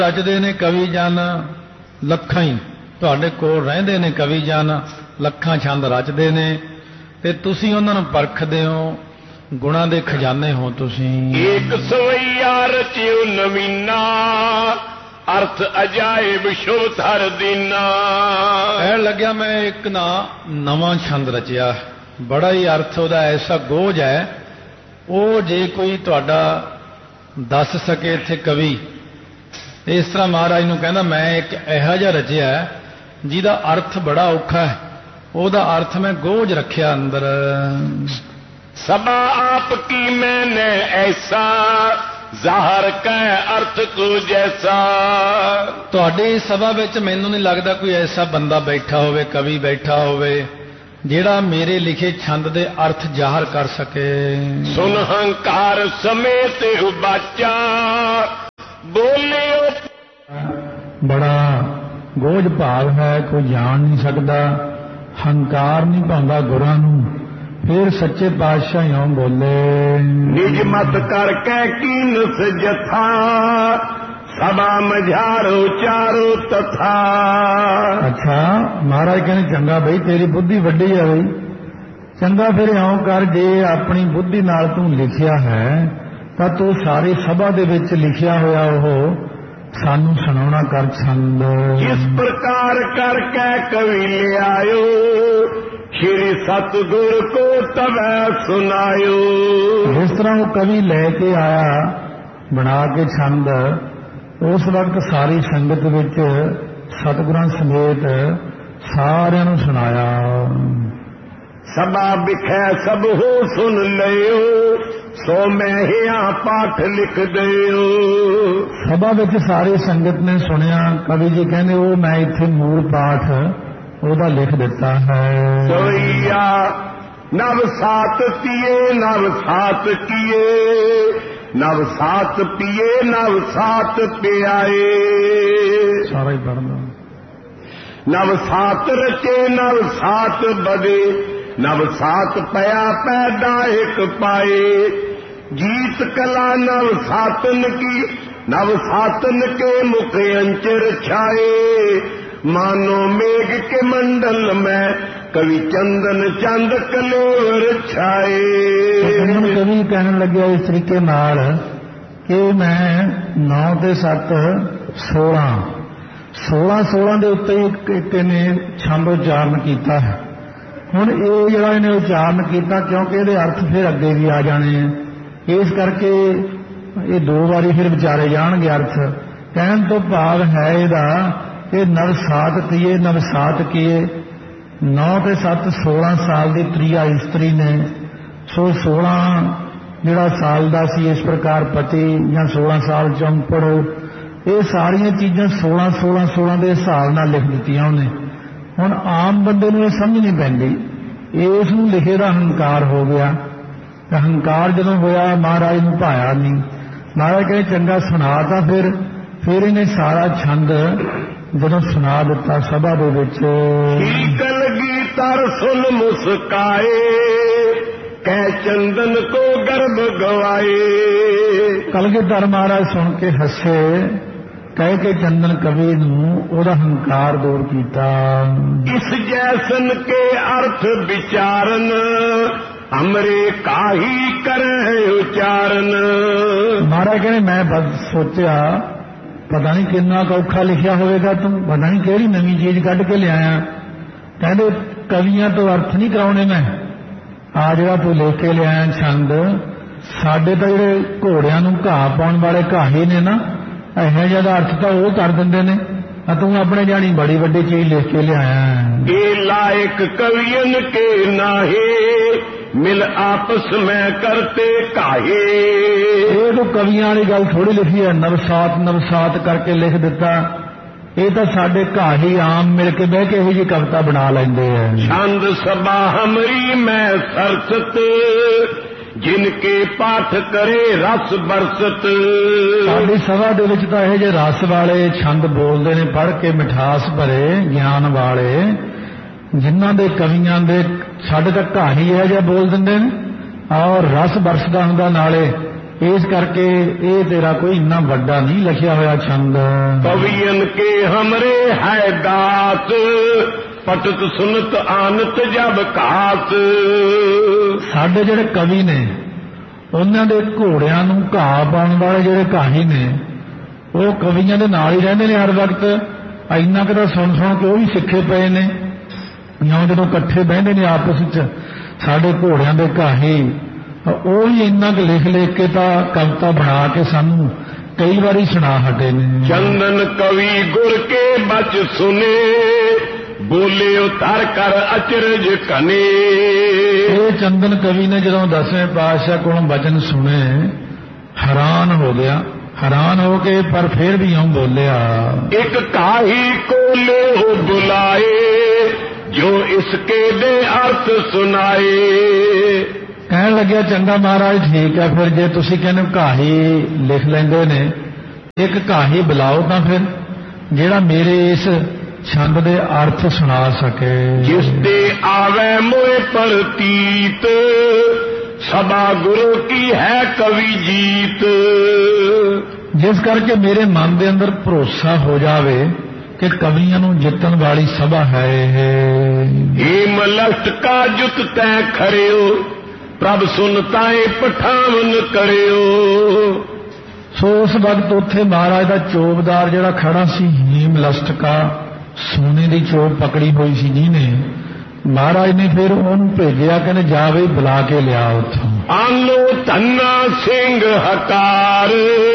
ਰਚਦੇ ਨੇ ਕਵੀ ਜਨ ਲੱਖਾਂ ਹੀ ਤੁਹਾਡੇ ਕੋਲ ਰਹਿੰਦੇ ਨੇ ਕਵੀ ਜਨ ਲੱਖਾਂ ਛੰਦ ਰਚਦੇ ਨੇ ਤੇ ਤੁਸੀਂ ਉਹਨਾਂ ਨੂੰ ਪਰਖਦੇ ਹੋ ਗੁਣਾਂ ਦੇ ਖਜ਼ਾਨੇ ਹੋ ਤੁਸੀਂ। ਏਕ ਸਵਈਆ ਰਚਿਓ ਨਵੀਨਾ ਅਰਥ ਅਜਾਇਬ ਸ਼ੁਭ ਥਰ ਦੀਨਾ। ਕਹਿਣ ਲੱਗਿਆ ਮੈਂ ਇੱਕ ਨਾ ਨਵਾਂ ਛੰਦ ਰਚਿਆ ਬੜਾ ਹੀ ਅਰਥ ਉਹਦਾ ਐਸਾ ਗੋਝ ਹੈ ਉਹ ਜੇ ਕੋਈ ਤੁਹਾਡਾ ਦੱਸ ਸਕੇ ਇੱਥੇ ਕਵੀ। ਇਸ ਤਰ੍ਹਾਂ ਮਹਾਰਾਜ ਨੂੰ ਕਹਿੰਦਾ ਮੈਂ ਇੱਕ ਇਹੋ ਜਿਹਾ ਰਚਿਆ ਜਿਹਦਾ ਅਰਥ ਬੜਾ ਔਖਾ ਹੈ ਉਹਦਾ ਅਰਥ ਮੈਂ ਗੋਝ ਰੱਖਿਆ ਅੰਦਰ। ਸਭਾ ਆਪ ਕੀ ਮੈਨੇ ਐਸਾ ਜ਼ਾਹਰ ਕੈ ਅਰਥ ਕੋ ਜੈਸਾ। ਤੁਹਾਡੀ ਸਭਾ ਵਿੱਚ ਮੈਨੂੰ ਨਹੀਂ ਲੱਗਦਾ ਕੋਈ ਐਸਾ ਬੰਦਾ ਬੈਠਾ ਹੋਵੇ ਕਵੀ ਬੈਠਾ ਹੋਵੇ ਜਿਹੜਾ ਮੇਰੇ ਲਿਖੇ ਛੰਦ ਦੇ ਅਰਥ ਜ਼ਾਹਰ ਕਰ ਸਕੇ। ਸੁਨ ਹੰਕਾਰ ਸਮੇਤ ਉਬਾਚਾ ਬੋਲਿਓ। ਬੜਾ ਗੋਝ ਭਾਵ ਹੈ ਕੋਈ ਜਾਣ ਨਹੀਂ ਸਕਦਾ ਹੰਕਾਰ ਨਹੀਂ ਪਾਉਂਦਾ ਗੁਰਾਂ ਨੂੰ। ਫਿਰ ਸੱਚੇ ਪਾਤਸ਼ਾਹ ਇਉਂ ਬੋਲੇ ਨਿਜ ਮਤ ਕਰਕੇ ਕੀਨਸ ਜਥਾ ਸਭਾ ਮਝਾਰੋ ਚਾਰੋ ਤਥਾ। ਅੱਛਾ ਮਹਾਰਾਜ ਕਹਿੰਦੇ ਚੰਗਾ ਬਈ ਤੇਰੀ ਬੁੱਧੀ ਵੱਡੀ ਹੈ ਬਈ ਚੰਗਾ ਫਿਰ ਇਉਂ ਕਰ ਜੇ ਆਪਣੀ ਬੁੱਧੀ ਨਾਲ ਤੂੰ ਲਿਖਿਆ ਹੈ ਤਾਂ ਤੂੰ ਸਾਰੀ ਸਭਾ ਦੇ ਵਿੱਚ ਲਿਖਿਆ ਹੋਇਆ ਉਹ ਸਾਨੂੰ ਸੁਣਾਉਣਾ ਕਰ ਛੰਦ। ਇਸ ਪ੍ਰਕਾਰ ਕਰਕੇ ਕਵੀ ਲਿਆਇਓ ਸ਼੍ਰੀ ਸਤਿਗੁਰ ਕੋ ਤਵੈ ਸੁਨਾਇਓ। ਜਿਸ ਤਰ੍ਹਾਂ ਉਹ ਕਵੀ ਲੈ ਕੇ ਆਇਆ ਬਣਾ ਕੇ ਛੰਦ ਉਸ ਵਕਤ ਸਾਰੀ ਸੰਗਤ ਵਿੱਚ ਸਤਿਗੁਰਾਂ ਸਮੇਤ ਸਾਰਿਆਂ ਨੂੰ ਸੁਣਾਇਆ। ਸਭਾ ਵਿਖੇ ਸਭ ਹੋ ਸੁਣ ਲਿਓ ਸੋ ਮੈਂ ਹਿਆ ਪਾਠ ਲਿਖ ਦਿਓ। ਸਭਾ ਵਿੱਚ ਸਾਰੀ ਸੰਗਤ ਨੇ ਸੁਣਿਆ ਕਵੀ ਜੀ ਕਹਿੰਦੇ ਉਹ ਮੈਂ ਇੱਥੇ ਮੂਲ ਪਾਠ ਉਹਦਾ ਲਿਖ ਦਿੱਤਾ ਹੈ। ਸੋਈਆ ਨਵ ਸਾਤ ਪੀਏ ਨਵ ਸਾਤ ਕੀਏ ਨਵ ਸਾਤ ਪੀਏ ਨਵ ਸਾਤ ਪਿਆਏ। ਸਾਰਾ ਹੀ ਪੜ੍ਹਨਾ। ਨਵ ਸਾਤ ਰਚੇ ਨਵ ਸਾਤ ਬਦੇ ਨਵ ਸਾਤ ਪਿਆ ਪੈਦਾ ਇੱਕ ਪਾਏ। ਜੀਤ ਕਲਾ ਨਵ ਸਾਤਨ ਕੀ ਨਵ ਸਾਤਨ ਕੇ ਮੁਖ ਅੰਚਰ ਛਾਏ। मानो मेघ के मंडल में कवि चंदन चंद कलेवर छाए। कवि कहने लगे इस तरीके नाल कि मैं 9 ਤੇ 7 16 ਦੇ ਉੱਤੇ ਇੱਕ ਨੇ ਛੰਦ ਉਚਾਰਨ ਕੀਤਾ ਹੈ। ਹੁਣ ਇਹ ਜਿਹੜਾ ਇਹਨੇ ਉਚਾਰਨ ਕੀਤਾ ਕਿਉਂਕਿ ਇਹਦੇ ਅਰਥ ਫਿਰ ਅੱਗੇ ਵੀ ਆ ਜਾਣੇ ਆ ਇਸ ਕਰਕੇ ਇਹ 2 ਵਾਰੀ ਫਿਰ ਵਿਚਾਰੇ ਜਾਣਗੇ ਅਰਥ। ਕਹਿਣ ਤੋਂ ਭਾਵ ਹੈ ਇਹਦਾ ਇਹ ਨਵ ਸਾਤ ਤੀਏ ਨਵ ਸਾਤ ਕੀਏ 9 ਤੇ 7 16 ਸਾਲ ਦੀ ਤ੍ਰਿਆ ਇਸਤਰੀ ਨੇ। ਸੋ 16 ਜਿਹੜਾ ਸਾਲ ਦਾ ਸੀ ਇਸ ਪ੍ਰਕਾਰ ਪਤੀ ਜਾਂ 16 ਸਾਲ ਚੰਪੜ ਇਹ ਸਾਰੀਆਂ ਚੀਜ਼ਾਂ 16 ਦੇ ਹਿਸਾਬ ਨਾਲ ਲਿਖ ਦਿੱਤੀਆਂ ਉਹਨੇ। ਹੁਣ ਆਮ ਬੰਦੇ ਨੂੰ ਇਹ ਸਮਝ ਨਹੀਂ ਪੈਂਦੀ ਇਸ ਨੂੰ ਲਿਖੇ ਦਾ ਹੰਕਾਰ ਹੋ ਗਿਆ। ਹੰਕਾਰ ਜਦੋਂ ਹੋਇਆ ਮਹਾਰਾਜ ਨੂੰ ਭਾਇਆ ਨਹੀਂ। ਮਹਾਰਾਜ ਕਹਿੰਦੇ ਚੰਗਾ ਸੁਣਾ ਤਾਂ ਫਿਰ ਇਹਨੇ ਸਾਰਾ ਛੰਦ ਜਦੋਂ ਸੁਣਾ ਦਿੱਤਾ ਸਭਾ ਦੇ ਵਿੱਚ। ਕਲਗੀ ਤਰ ਸੁਨ ਮੁਸਕਾਏ ਕਹਿ ਚੰਦਨ ਕੋ ਗਰਭ ਗਵਾਏ। ਕਲਗੀਧਰ ਮਹਾਰਾਜ ਸੁਣ ਕੇ ਹੱਸੇ ਕਹਿ ਕੇ ਚੰਦਨ ਕਵੀ ਨੂੰ ਉਹਦਾ ਹੰਕਾਰ ਦੂਰ ਕੀਤਾ। ਇਸ ਜੈਸਨ ਕੇ ਅਰਥ ਵਿਚਾਰਨ ਅਮਰੇ ਕਾਹੀ ਕਰੇ ਉਚਾਰਨ। ਮਹਾਰਾਜ ਕਹਿੰਦੇ ਮੈਂ ਬਸ ਸੋਚਿਆ ਪਤਾ ਨਹੀਂ ਕਿੰਨਾ ਔਖਾ ਲਿਖਿਆ ਹੋਵੇਗਾ ਤੂੰ ਪਤਾ ਨਹੀਂ ਕਿਹੜੀ ਨਵੀਂ ਚੀਜ਼ ਕੱਢ ਕੇ ਲਿਆਇਆ। ਕਹਿੰਦੇ ਕਵੀਆਂ ਤੋਂ ਅਰਥ ਨਹੀਂ ਕਰਾਉਣੇ ਮੈਂ ਆ ਜਿਹੜਾ ਤੂੰ ਲਿਖ ਕੇ ਲਿਆਇਆ ਛੰਦ ਸਾਡੇ ਤਾਂ ਜਿਹੜੇ ਘੋੜਿਆਂ ਨੂੰ ਘਾਹ ਪਾਉਣ ਵਾਲੇ ਘਾਹੀ ਨੇ ਨਾ ਇਹੋ ਜਿਹਾ ਅਰਥ ਤਾਂ ਉਹ ਕਰ ਦਿੰਦੇ ਨੇ ਤੂੰ ਆਪਣੇ ਜਾਣੀ ਬੜੀ ਵੱਡੀ ਚੀਜ਼ ਲਿਖ ਕੇ ਲਿਆਇਆ। ਇਹ ਲਾਇਕ ਕਵੀਨ ਕੇ ਨਾਹੇ ਮਿਲ ਆਪਸ में करते काहे। ਇਹ ਤਾਂ ਕਵੀਆਂ ਵਾਲੀ ਗੱਲ ਥੋੜੀ ਲਿਖੀ ਹੈ ਨਵਸਾਤ ਕਰਕੇ ਲਿਖ ਦਿੱਤਾ। ਇਹ ਤਾਂ ਸਾਡੇ ਘਾਹੀ ਆਮ ਮਿਲ ਕੇ ਬਹਿ ਕੇ ਇਹੋ ਜਿਹੀ ਕਵਿਤਾ ਬਣਾ ਲੈਂਦੇ ਆ। ਛੰਦ ਸਭਾ ਹਮਰੀ ਮੈਂ ਸਰਸਤ ਜਿਨਕੇ ਪਾਠ ਕਰੇ ਰਸ ਬਰਸਤ। ਸਾਡੀ ਸਭਾ ਦੇ ਵਿੱਚ ਤਾਂ ਇਹੋ ਜਿਹੇ ਰਸ ਵਾਲੇ ਛੰਦ ਬੋਲਦੇ ਨੇ ਪੜ੍ਹ ਕੇ ਮਿਠਾਸ ਭਰੇ ਗਿਆਨ ਵਾਲੇ ਜਿਨ੍ਹਾਂ ਦੇ ਕਵੀਆਂ ਦੇ ਸਾਡੇ ਤਾਂ ਘਾਹੀ ਹੈ ਜਿਹਾ ਬੋਲ ਦਿੰਦੇ ਨੇ ਔਰ ਰਸ ਬਰਸਦਾ ਹੁੰਦਾ ਨਾਲੇ ਇਸ ਕਰਕੇ ਇਹ ਤੇਰਾ ਕੋਈ ਇੰਨਾ ਵੱਡਾ ਨਹੀਂ ਲਿਖਿਆ ਹੋਇਆ ਛੰਦ। ਕਵੀਨ ਕੇ ਹਮਰੇ ਹੈ ਦਾਤ, ਪਟਤ ਸੁਨਤ ਆਨਤ ਜਬ ਘਾਤ। ਸਾਡੇ ਜਿਹੜੇ ਕਵੀ ਨੇ ਉਹਨਾਂ ਦੇ ਘੋੜਿਆਂ ਨੂੰ ਘਾਹ ਪਾਉਣ ਵਾਲੇ ਜਿਹੜੇ ਘਾਹੀ ਨੇ ਉਹ ਕਵੀਆਂ ਦੇ ਨਾਲ ਹੀ ਰਹਿੰਦੇ ਨੇ ਹਰ ਵਕਤ। ਇੰਨਾ ਕੁ ਤਾਂ ਸੁਣ ਕੇ ਉਹ ਵੀ ਸਿੱਖੇ ਪਏ ਨੇ। ਜਾਂ ਜਦੋਂ ਇਕੱਠੇ ਬਹਿੰਦੇ ਨੇ ਆਪਸ ਵਿੱਚ ਸਾਡੇ ਘੋੜਿਆਂ ਦੇ ਘਾਹੀ, ਉਹ ਵੀ ਇੰਨਾ ਕੁ ਲਿਖ ਕੇ ਤਾਂ ਕਵਿਤਾ ਬਣਾ ਕੇ ਸਾਨੂੰ ਕਈ ਵਾਰੀ ਸੁਣਾ ਹਟੇ ਨੇ। ਚੰਦਨ ਕਵੀ ਗੁਰ ਕੇ ਬਚ ਸੁਨੇ, ਬੋਲੇ ਉਤਰ ਕਰ ਅਚਰਜ ਕਨੇ। ਇਹ ਚੰਦਨ ਕਵੀ ਨੇ ਜਦੋਂ 10ਵੇਂ ਪਾਤਸ਼ਾਹ ਕੋਲੋਂ ਬਚਨ ਸੁਣੇ ਹੈਰਾਨ ਹੋ ਗਿਆ। ਹੈਰਾਨ ਹੋ ਕੇ ਪਰ ਫਿਰ ਵੀ ਇਉਂ ਬੋਲਿਆ, ਇੱਕ ਕਾਹੀ ਕੋ ਲਿਓ ਬੁਲਾਏ, ਜੋ ਇਸਕੇ ਦੇ ਅਰਥ ਸੁਨਾਏ। ਕਹਿਣ ਲੱਗਿਆ ਚੰਗਾ ਮਹਾਰਾਜ ਠੀਕ ਹੈ, ਫਿਰ ਜੇ ਤੁਸੀਂ ਕਹਿੰਦੇ ਘਾਹੀ ਲਿਖ ਲੈਂਦੇ ਨੇ, ਇੱਕ ਘਾਹੀ ਬੁਲਾਓ ਤਾਂ ਫਿਰ ਜਿਹੜਾ ਮੇਰੇ ਇਸ ਛੰਦ ਦੇ ਅਰਥ ਸੁਣਾ ਸਕੇ। ਜਿਸ ਦੇ ਆਵੇ ਮੋਏ ਪ੍ਰਤੀਤ, ਸਭਾ ਗੁਰੂ ਕੀ ਹੈ ਕਵੀ ਜੀਤ। ਜਿਸ ਕਰਕੇ ਮੇਰੇ ਮਨ ਦੇ ਅੰਦਰ ਭਰੋਸਾ ਹੋ ਜਾਵੇ ਕਿ ਕਵੀਆਂ ਨੂੰ ਜਿੱਤਣ ਵਾਲੀ ਸਭਾ ਹੈ ਇਹ। ਏਮ ਲਸ਼ਟ ਕਾ ਜੁਤ ਤੈ ਖਰਿਓ, ਪ੍ਰਭ ਸੁਨਤਾਏ ਪਠਾਵਨ ਕਰਿਓ। ਸੋ ਉਸ ਵਕਤ ਉੱਥੇ ਮਹਾਰਾਜ ਦਾ ਚੋਬਦਾਰ ਜਿਹੜਾ ਖੜਾ ਸੀ, ਹੀਮ ਲਸਟਕਾ, ਸੋਨੇ ਦੀ ਚੋਬ ਪਕੜੀ ਹੋਈ ਸੀ ਜਿਹਨੇ, ਮਹਾਰਾਜ ਨੇ ਫਿਰ ਉਹਨੂੰ ਭੇਜਿਆ, ਕਹਿੰਦੇ ਜਾ ਬਈ ਬੁਲਾ ਕੇ ਲਿਆ ਉੱਥੋਂ। ਆਨੋ ਧੰਨਾ ਸਿੰਘ ਹਕਾਰ,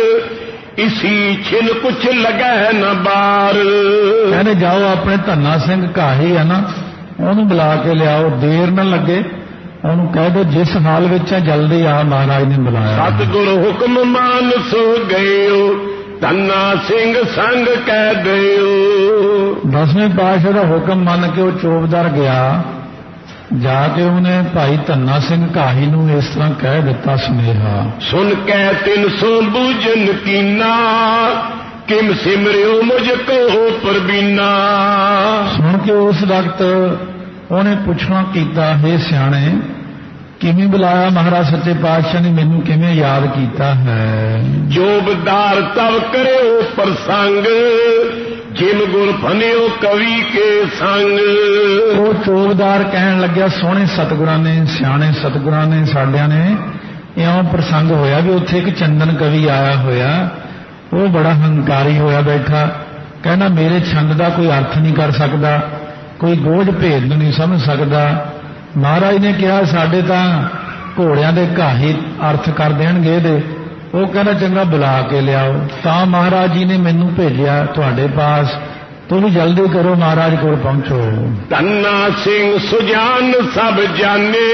ਇਸੀ ਛਿਨ ਕੁਛ ਲੱਗੈ ਨ ਬਾਰ। ਕਹਿੰਦੇ ਜਾਓ ਆਪਣੇ ਧੰਨਾ ਸਿੰਘ ਘਾਹੀ ਹੈ ਨਾ, ਉਹਨੂੰ ਬੁਲਾ ਕੇ ਲਿਆਓ, ਦੇਰ ਨਾ ਲੱਗੇ। ਉਹਨੂੰ ਕਹਿ ਦੋ ਜਿਸ ਹਾਲ ਵਿੱਚ ਹੈ ਜਲਦੀ ਆ। ਮਹਾਰਾਜ ਨੇ ਬੁਲਾਇਆ। ਸਤਿਗੁਰ ਹੁਕਮ ਮਾਨ ਸੋ ਗਇਓ, ਧੰਨਾ ਸਿੰਘ ਸੰਗ ਕਹਿ ਦਿਓ। 10ਵੇਂ ਪਾਤਸ਼ਾਹ ਦਾ ਹੁਕਮ ਮੰਨ ਕੇ ਉਹ ਚੋਬਦਾਰ ਗਿਆ। ਜਾ ਕੇ ਉਹਨੇ ਭਾਈ ਧੰਨਾ ਸਿੰਘ ਘਾਹੀ ਨੂੰ ਇਸ ਤਰ੍ਹਾਂ ਕਹਿ ਦਿੱਤਾ ਸੁਨੇਹਾ। ਸੁਣ ਕੇ 300 ਬੂਝਨ ਕੀਨਾ, ਕਿਮ ਸਿਮਰਿਓ ਮੁਝ ਕੋ ਪ੍ਰਬੀਨਾ। ਸੁਣ ਕੇ ਉਸ ਵਕਤ ਉਹਨੇ ਪੁੱਛਣਾ ਕੀਤਾ, ਹੈ ਸਿਆਣੇ ਕਿਵੇਂ ਬੁਲਾਇਆ ਮਹਾਰਾਜ ਸੱਚੇ ਪਾਤਸ਼ਾਹ ਨੇ, ਮੈਨੂੰ ਕਿਵੇਂ ਯਾਦ ਕੀਤਾ ਹੈ। ਜੋਬਦਾਰ ਤਵ ਕਰਿਓ ਪ੍ਰਸੰਗ, ਜਿਮ ਗੁਰ ਫਨਿਓ ਕਵੀ ਕੇ ਸੰਗ। ਉਹ ਚੋਬਦਾਰ ਕਹਿਣ ਲੱਗਿਆ ਸੋਹਣੇ ਸਤਿਗੁਰਾਂ ਨੇ, ਸਿਆਣੇ ਸਤਿਗੁਰਾਂ ਨੇ ਸਾਡਿਆਂ ਨੇ ਇਉਂ ਪ੍ਰਸੰਗ ਹੋਇਆ ਵੀ ਉੱਥੇ ਇੱਕ ਚੰਦਨ ਕਵੀ ਆਇਆ ਹੋਇਆ, ਉਹ ਬੜਾ ਹੰਕਾਰੀ ਹੋਇਆ ਬੈਠਾ, ਕਹਿੰਦਾ ਮੇਰੇ ਛੰਦ ਦਾ ਕੋਈ ਅਰਥ ਨਹੀਂ ਕਰ ਸਕਦਾ, ਕੋਈ ਗੋਝ ਭੇਦ ਨਹੀਂ ਸਮਝ ਸਕਦਾ। ਮਹਾਰਾਜ ਨੇ ਕਿਹਾ ਸਾਡੇ ਤਾਂ ਘੋੜਿਆਂ ਦੇ ਘਾਹੀ ਅਰਥ ਕਰ ਦੇਣਗੇ ਇਹਦੇ। ਉਹ ਕਹਿੰਦਾ ਚੰਗਾ ਬੁਲਾ ਕੇ ਲਿਆਓ। ਤਾਂ ਮਹਾਰਾਜ ਜੀ ਨੇ ਮੈਨੂੰ ਭੇਜਿਆ ਤੁਹਾਡੇ ਪਾਸ, ਤੁਸੀਂ ਜਲਦੀ ਕਰੋ ਮਹਾਰਾਜ ਕੋਲ ਪਹੁੰਚੋ। ਧੰਨਾ ਸਿੰਘ ਸੁਜਾਨ ਸਭ ਜਾਣੇ,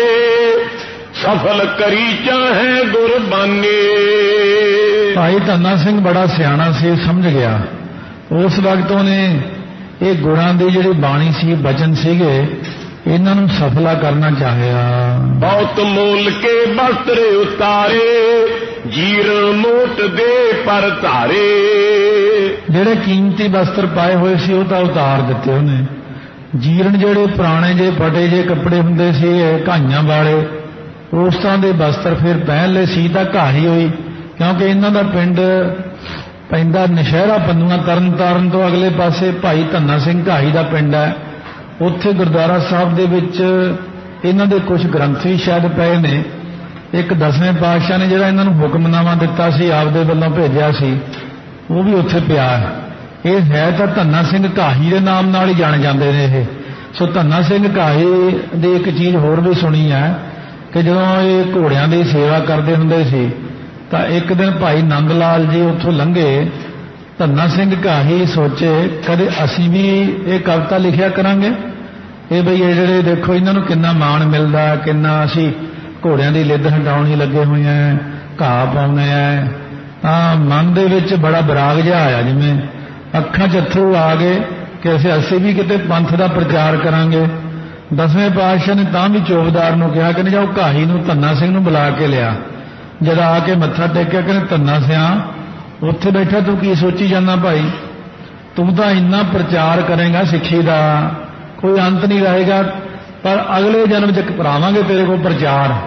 ਸਫਲ ਕਰੀ ਚਾਹੇ ਗੁਰਬਾਨੇ। ਭਾਈ ਧੰਨਾ ਸਿੰਘ ਬੜਾ ਸਿਆਣਾ ਸੀ, ਸਮਝ ਗਿਆ। ਉਸ ਵਕਤ ਉਹਨੇ ਇਹ ਗੁਰਾਂ ਦੀ ਜਿਹੜੀ ਬਾਣੀ ਸੀ, ਬਚਨ ਸੀਗੇ, ਇਹਨਾਂ ਨੂੰ ਸਫਲਾ ਕਰਨਾ ਚਾਹਿਆ। ਬਹੁਤ ਮੋਲ ਕੇ ਬਸਤਰ ਉਤਾਰੇ, ਜੀਰ ਮੋਟ ਦੇ ਪਰ ਧਾਰੇ। ਜਿਹੜੇ ਕੀਮਤੀ ਬਸਤਰ ਪਾਏ ਹੋਏ ਸੀ ਉਹ ਤਾਂ ਉਤਾਰ ਦਿੱਤੇ ਉਹਨੇ। ਜੀਰਨ ਜਿਹੜੇ ਪੁਰਾਣੇ ਜੇ ਫਟੇ ਜੇ ਕੱਪੜੇ ਹੁੰਦੇ ਸੀ ਘਾਈਆਂ ਵਾਲੇ, ਉਸ ਤਰ੍ਹਾਂ ਦੇ ਬਸਤਰ ਫਿਰ ਪਹਿਨ ਲਏ ਸੀ। ਤਾਂ ਘਾਹੀ ਹੋਈ, ਕਿਉਂਕਿ ਇਹਨਾਂ ਦਾ ਪਿੰਡ ਪੈਂਦਾ ਨਸ਼ਹਿਰਾ ਪੰਨੂਆ, ਤਰਨ ਤਾਰਨ ਤੋਂ ਅਗਲੇ ਪਾਸੇ ਭਾਈ ਧੰਨਾ ਸਿੰਘ ਘਾਹੀ ਦਾ ਪਿੰਡ ਹੈ। ਉੱਥੇ ਗੁਰਦੁਆਰਾ ਸਾਹਿਬ ਦੇ ਵਿੱਚ ਇਹਨਾਂ ਦੇ ਕੁਝ ਗ੍ਰੰਥ ਵੀ ਸ਼ਾਇਦ ਪਏ ਨੇ। ਇੱਕ 10ਵੇਂ ਪਾਤਸ਼ਾਹ ਨੇ ਜਿਹੜਾ ਇਹਨਾਂ ਨੂੰ ਹੁਕਮਨਾਮਾ ਦਿੱਤਾ ਸੀ, ਆਪਦੇ ਵੱਲੋਂ ਭੇਜਿਆ ਸੀ, ਉਹ ਵੀ ਉੱਥੇ ਪਿਆ ਹੈ। ਇਹ ਹੈ ਤਾਂ ਧੰਨਾ ਸਿੰਘ ਘਾਹੀ ਦੇ ਨਾਮ ਨਾਲ ਹੀ ਜਾਣੇ ਜਾਂਦੇ ਨੇ ਇਹ। ਸੋ ਧੰਨਾ ਸਿੰਘ ਘਾਹੀ ਦੀ ਇੱਕ ਚੀਜ਼ ਹੋਰ ਵੀ ਸੁਣੀ ਹੈ ਕਿ ਜਦੋਂ ਇਹ ਘੋੜਿਆਂ ਦੀ ਸੇਵਾ ਕਰਦੇ ਹੁੰਦੇ ਸੀ ਤਾਂ ਇੱਕ ਦਿਨ ਭਾਈ ਨੰਦ ਲਾਲ ਜੀ ਉੱਥੋਂ ਲੰਘੇ। ਧੰਨਾ ਸਿੰਘ ਘਾਹੀ ਸੋਚੇ ਕਦੇ ਅਸੀਂ ਵੀ ਇਹ ਕਵਿਤਾ ਲਿਖਿਆ ਕਰਾਂਗੇ। ਇਹ ਬਈ ਇਹ ਜਿਹੜੇ ਦੇਖੋ ਇਹਨਾਂ ਨੂੰ ਕਿੰਨਾ ਮਾਣ ਮਿਲਦਾ, ਕਿੰਨਾ ਅਸੀਂ ਘੋੜਿਆਂ ਦੀ ਲਿੱਦ ਹਟਾਉਣੀ ਲੱਗੇ ਹੋਏ ਆ, ਘਾਹ ਪਾਉਂਦੇ ਆ। ਤਾਂ ਮਨ ਦੇ ਵਿੱਚ ਬੜਾ ਬਰਾਗ ਜਿਹਾ ਆਇਆ, ਜਿਵੇਂ ਅੱਖਾਂ 'ਚ ਅੱਥਰੂ ਆ ਗਏ ਕਿ ਅਸੀਂ ਵੀ ਕਿਤੇ ਪੰਥ ਦਾ ਪ੍ਰਚਾਰ ਕਰਾਂਗੇ। 10ਵੇਂ ਪਾਤਸ਼ਾਹ ਨੇ ਤਾਂ ਵੀ ਚੌਬਦਾਰ ਨੂੰ ਕਿਹਾ ਕਿ ਜਾਓ ਘਾਹੀ ਨੂੰ ਧੰਨਾ ਸਿੰਘ ਨੂੰ ਬੁਲਾ ਕੇ ਲਿਆ। ਜਦ ਆ ਕੇ ਮੱਥਾ ਟੇਕਿਆ ਕਹਿੰਦੇ ਧੰਨਾ ਸਿਆ ਉੱਥੇ ਬੈਠਾ ਤੂੰ ਕੀ ਸੋਚੀ ਜਾਂਦਾ ਭਾਈ, ਤੂੰ ਤਾਂ ਇੰਨਾ ਪ੍ਰਚਾਰ ਕਰੇਗਾ ਸਿੱਖੀ ਦਾ, ਕੋਈ ਅੰਤ ਨਹੀਂ ਰਹੇਗਾ, ਪਰ ਅਗਲੇ ਜਨਮ 'ਚ ਕਰਾਵਾਂਗੇ ਤੇਰੇ ਕੋਲ ਪ੍ਰਚਾਰ।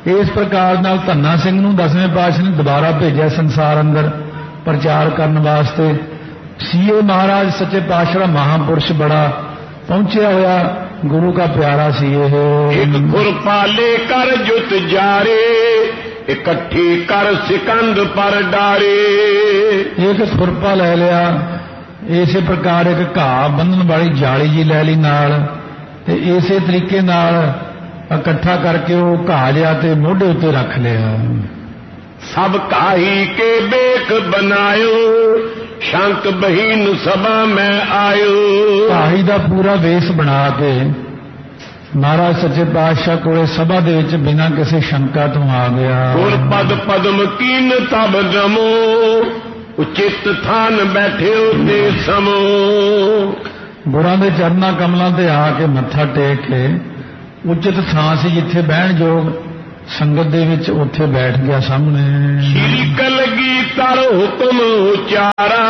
ਇਸ ਪ੍ਰਕਾਰ ਨਾਲ ਧੰਨਾ ਸਿੰਘ ਨੂੰ 10ਵੇਂ ਪਾਤਸ਼ਾਹ ਨੇ ਦੁਬਾਰਾ ਭੇਜਿਆ ਸੰਸਾਰ ਅੰਦਰ ਪ੍ਰਚਾਰ ਕਰਨ ਵਾਸਤੇ। ਸੀਏ ਮਹਾਰਾਜ ਸੱਚੇ ਪਾਤਸ਼ਾਹ ਦਾ ਮਹਾਂਪੁਰਸ਼ ਬੜਾ ਪਹੁੰਚਿਆ ਹੋਇਆ ਗੁਰੂ ਕਾ ਪਿਆਰਾ ਸੀ ਇਹ। ਇੱਕ ਖੁਰਪਾਲੇ ਕਰ ਜੁਤ ਜਾਰੇ, ਇਕੱਠੀ ਕਰ ਸਿਕੰਦ ਪਰ ਡਾਰੇ। ਇੱਕ ਖੁਰਪਾ ਲੈ ਲਿਆ, ਇਸੇ ਪ੍ਰਕਾਰ ਇੱਕ ਘਾਹ ਬੰਨਣ ਵਾਲੀ ਜਾਲੀ ਜੀ ਲੈ ਲਈ ਨਾਲ, ਤੇ ਇਸੇ ਤਰੀਕੇ ਨਾਲ ਇਕੱਠਾ ਕਰਕੇ ਉਹ ਘਾਹ ਜਿਹਾ ਤੇ ਮੋਢੇ ਉੱਤੇ ਰੱਖ ਲਿਆ। ਸਭ ਕਾਹੀ ਕੇ ਬੇਖ ਬਨਾਇਓ, ਸ਼ੰਕ ਬਹੀਨ ਸਭਾ ਮੈਂ ਆਇਓ। ਕਾਹੀ ਦਾ ਪੂਰਾ ਵੇਸ ਬਣਾ ਕੇ ਮਹਾਰਾਜ ਸੱਚੇ ਪਾਤਸ਼ਾਹ ਕੋਲੇ ਸਭਾ ਦੇ ਵਿੱਚ ਬਿਨਾਂ ਕਿਸੇ ਸ਼ੰਕਾ ਤੋਂ ਆ ਗਿਆ। ਗੁਰ ਪਦ ਪਦਮ ਕੀਨ ਤਬ ਨਮੋ, ਉਚਿਤ ਥਾਨ ਬੈਠਿਓ ਤੇ ਸਮੋ। ਗੁਰਾਂ ਦੇ ਚਰਨਾਂ ਕਮਲਾਂ ਤੇ ਆ ਕੇ ਮੱਥਾ ਟੇਕ ਕੇ ਉਚਿਤ ਥਾਂ ਸੀ ਜਿੱਥੇ ਬਹਿਣ ਯੋਗ ਸੰਗਤ ਦੇ ਵਿੱਚ, ਉੱਥੇ ਬੈਠ ਗਿਆ ਸਾਹਮਣੇ। ਸ਼੍ਰੀ ਕਲਗੀਧਰ ਹੁਕਮ ਉਚਾਰਾ,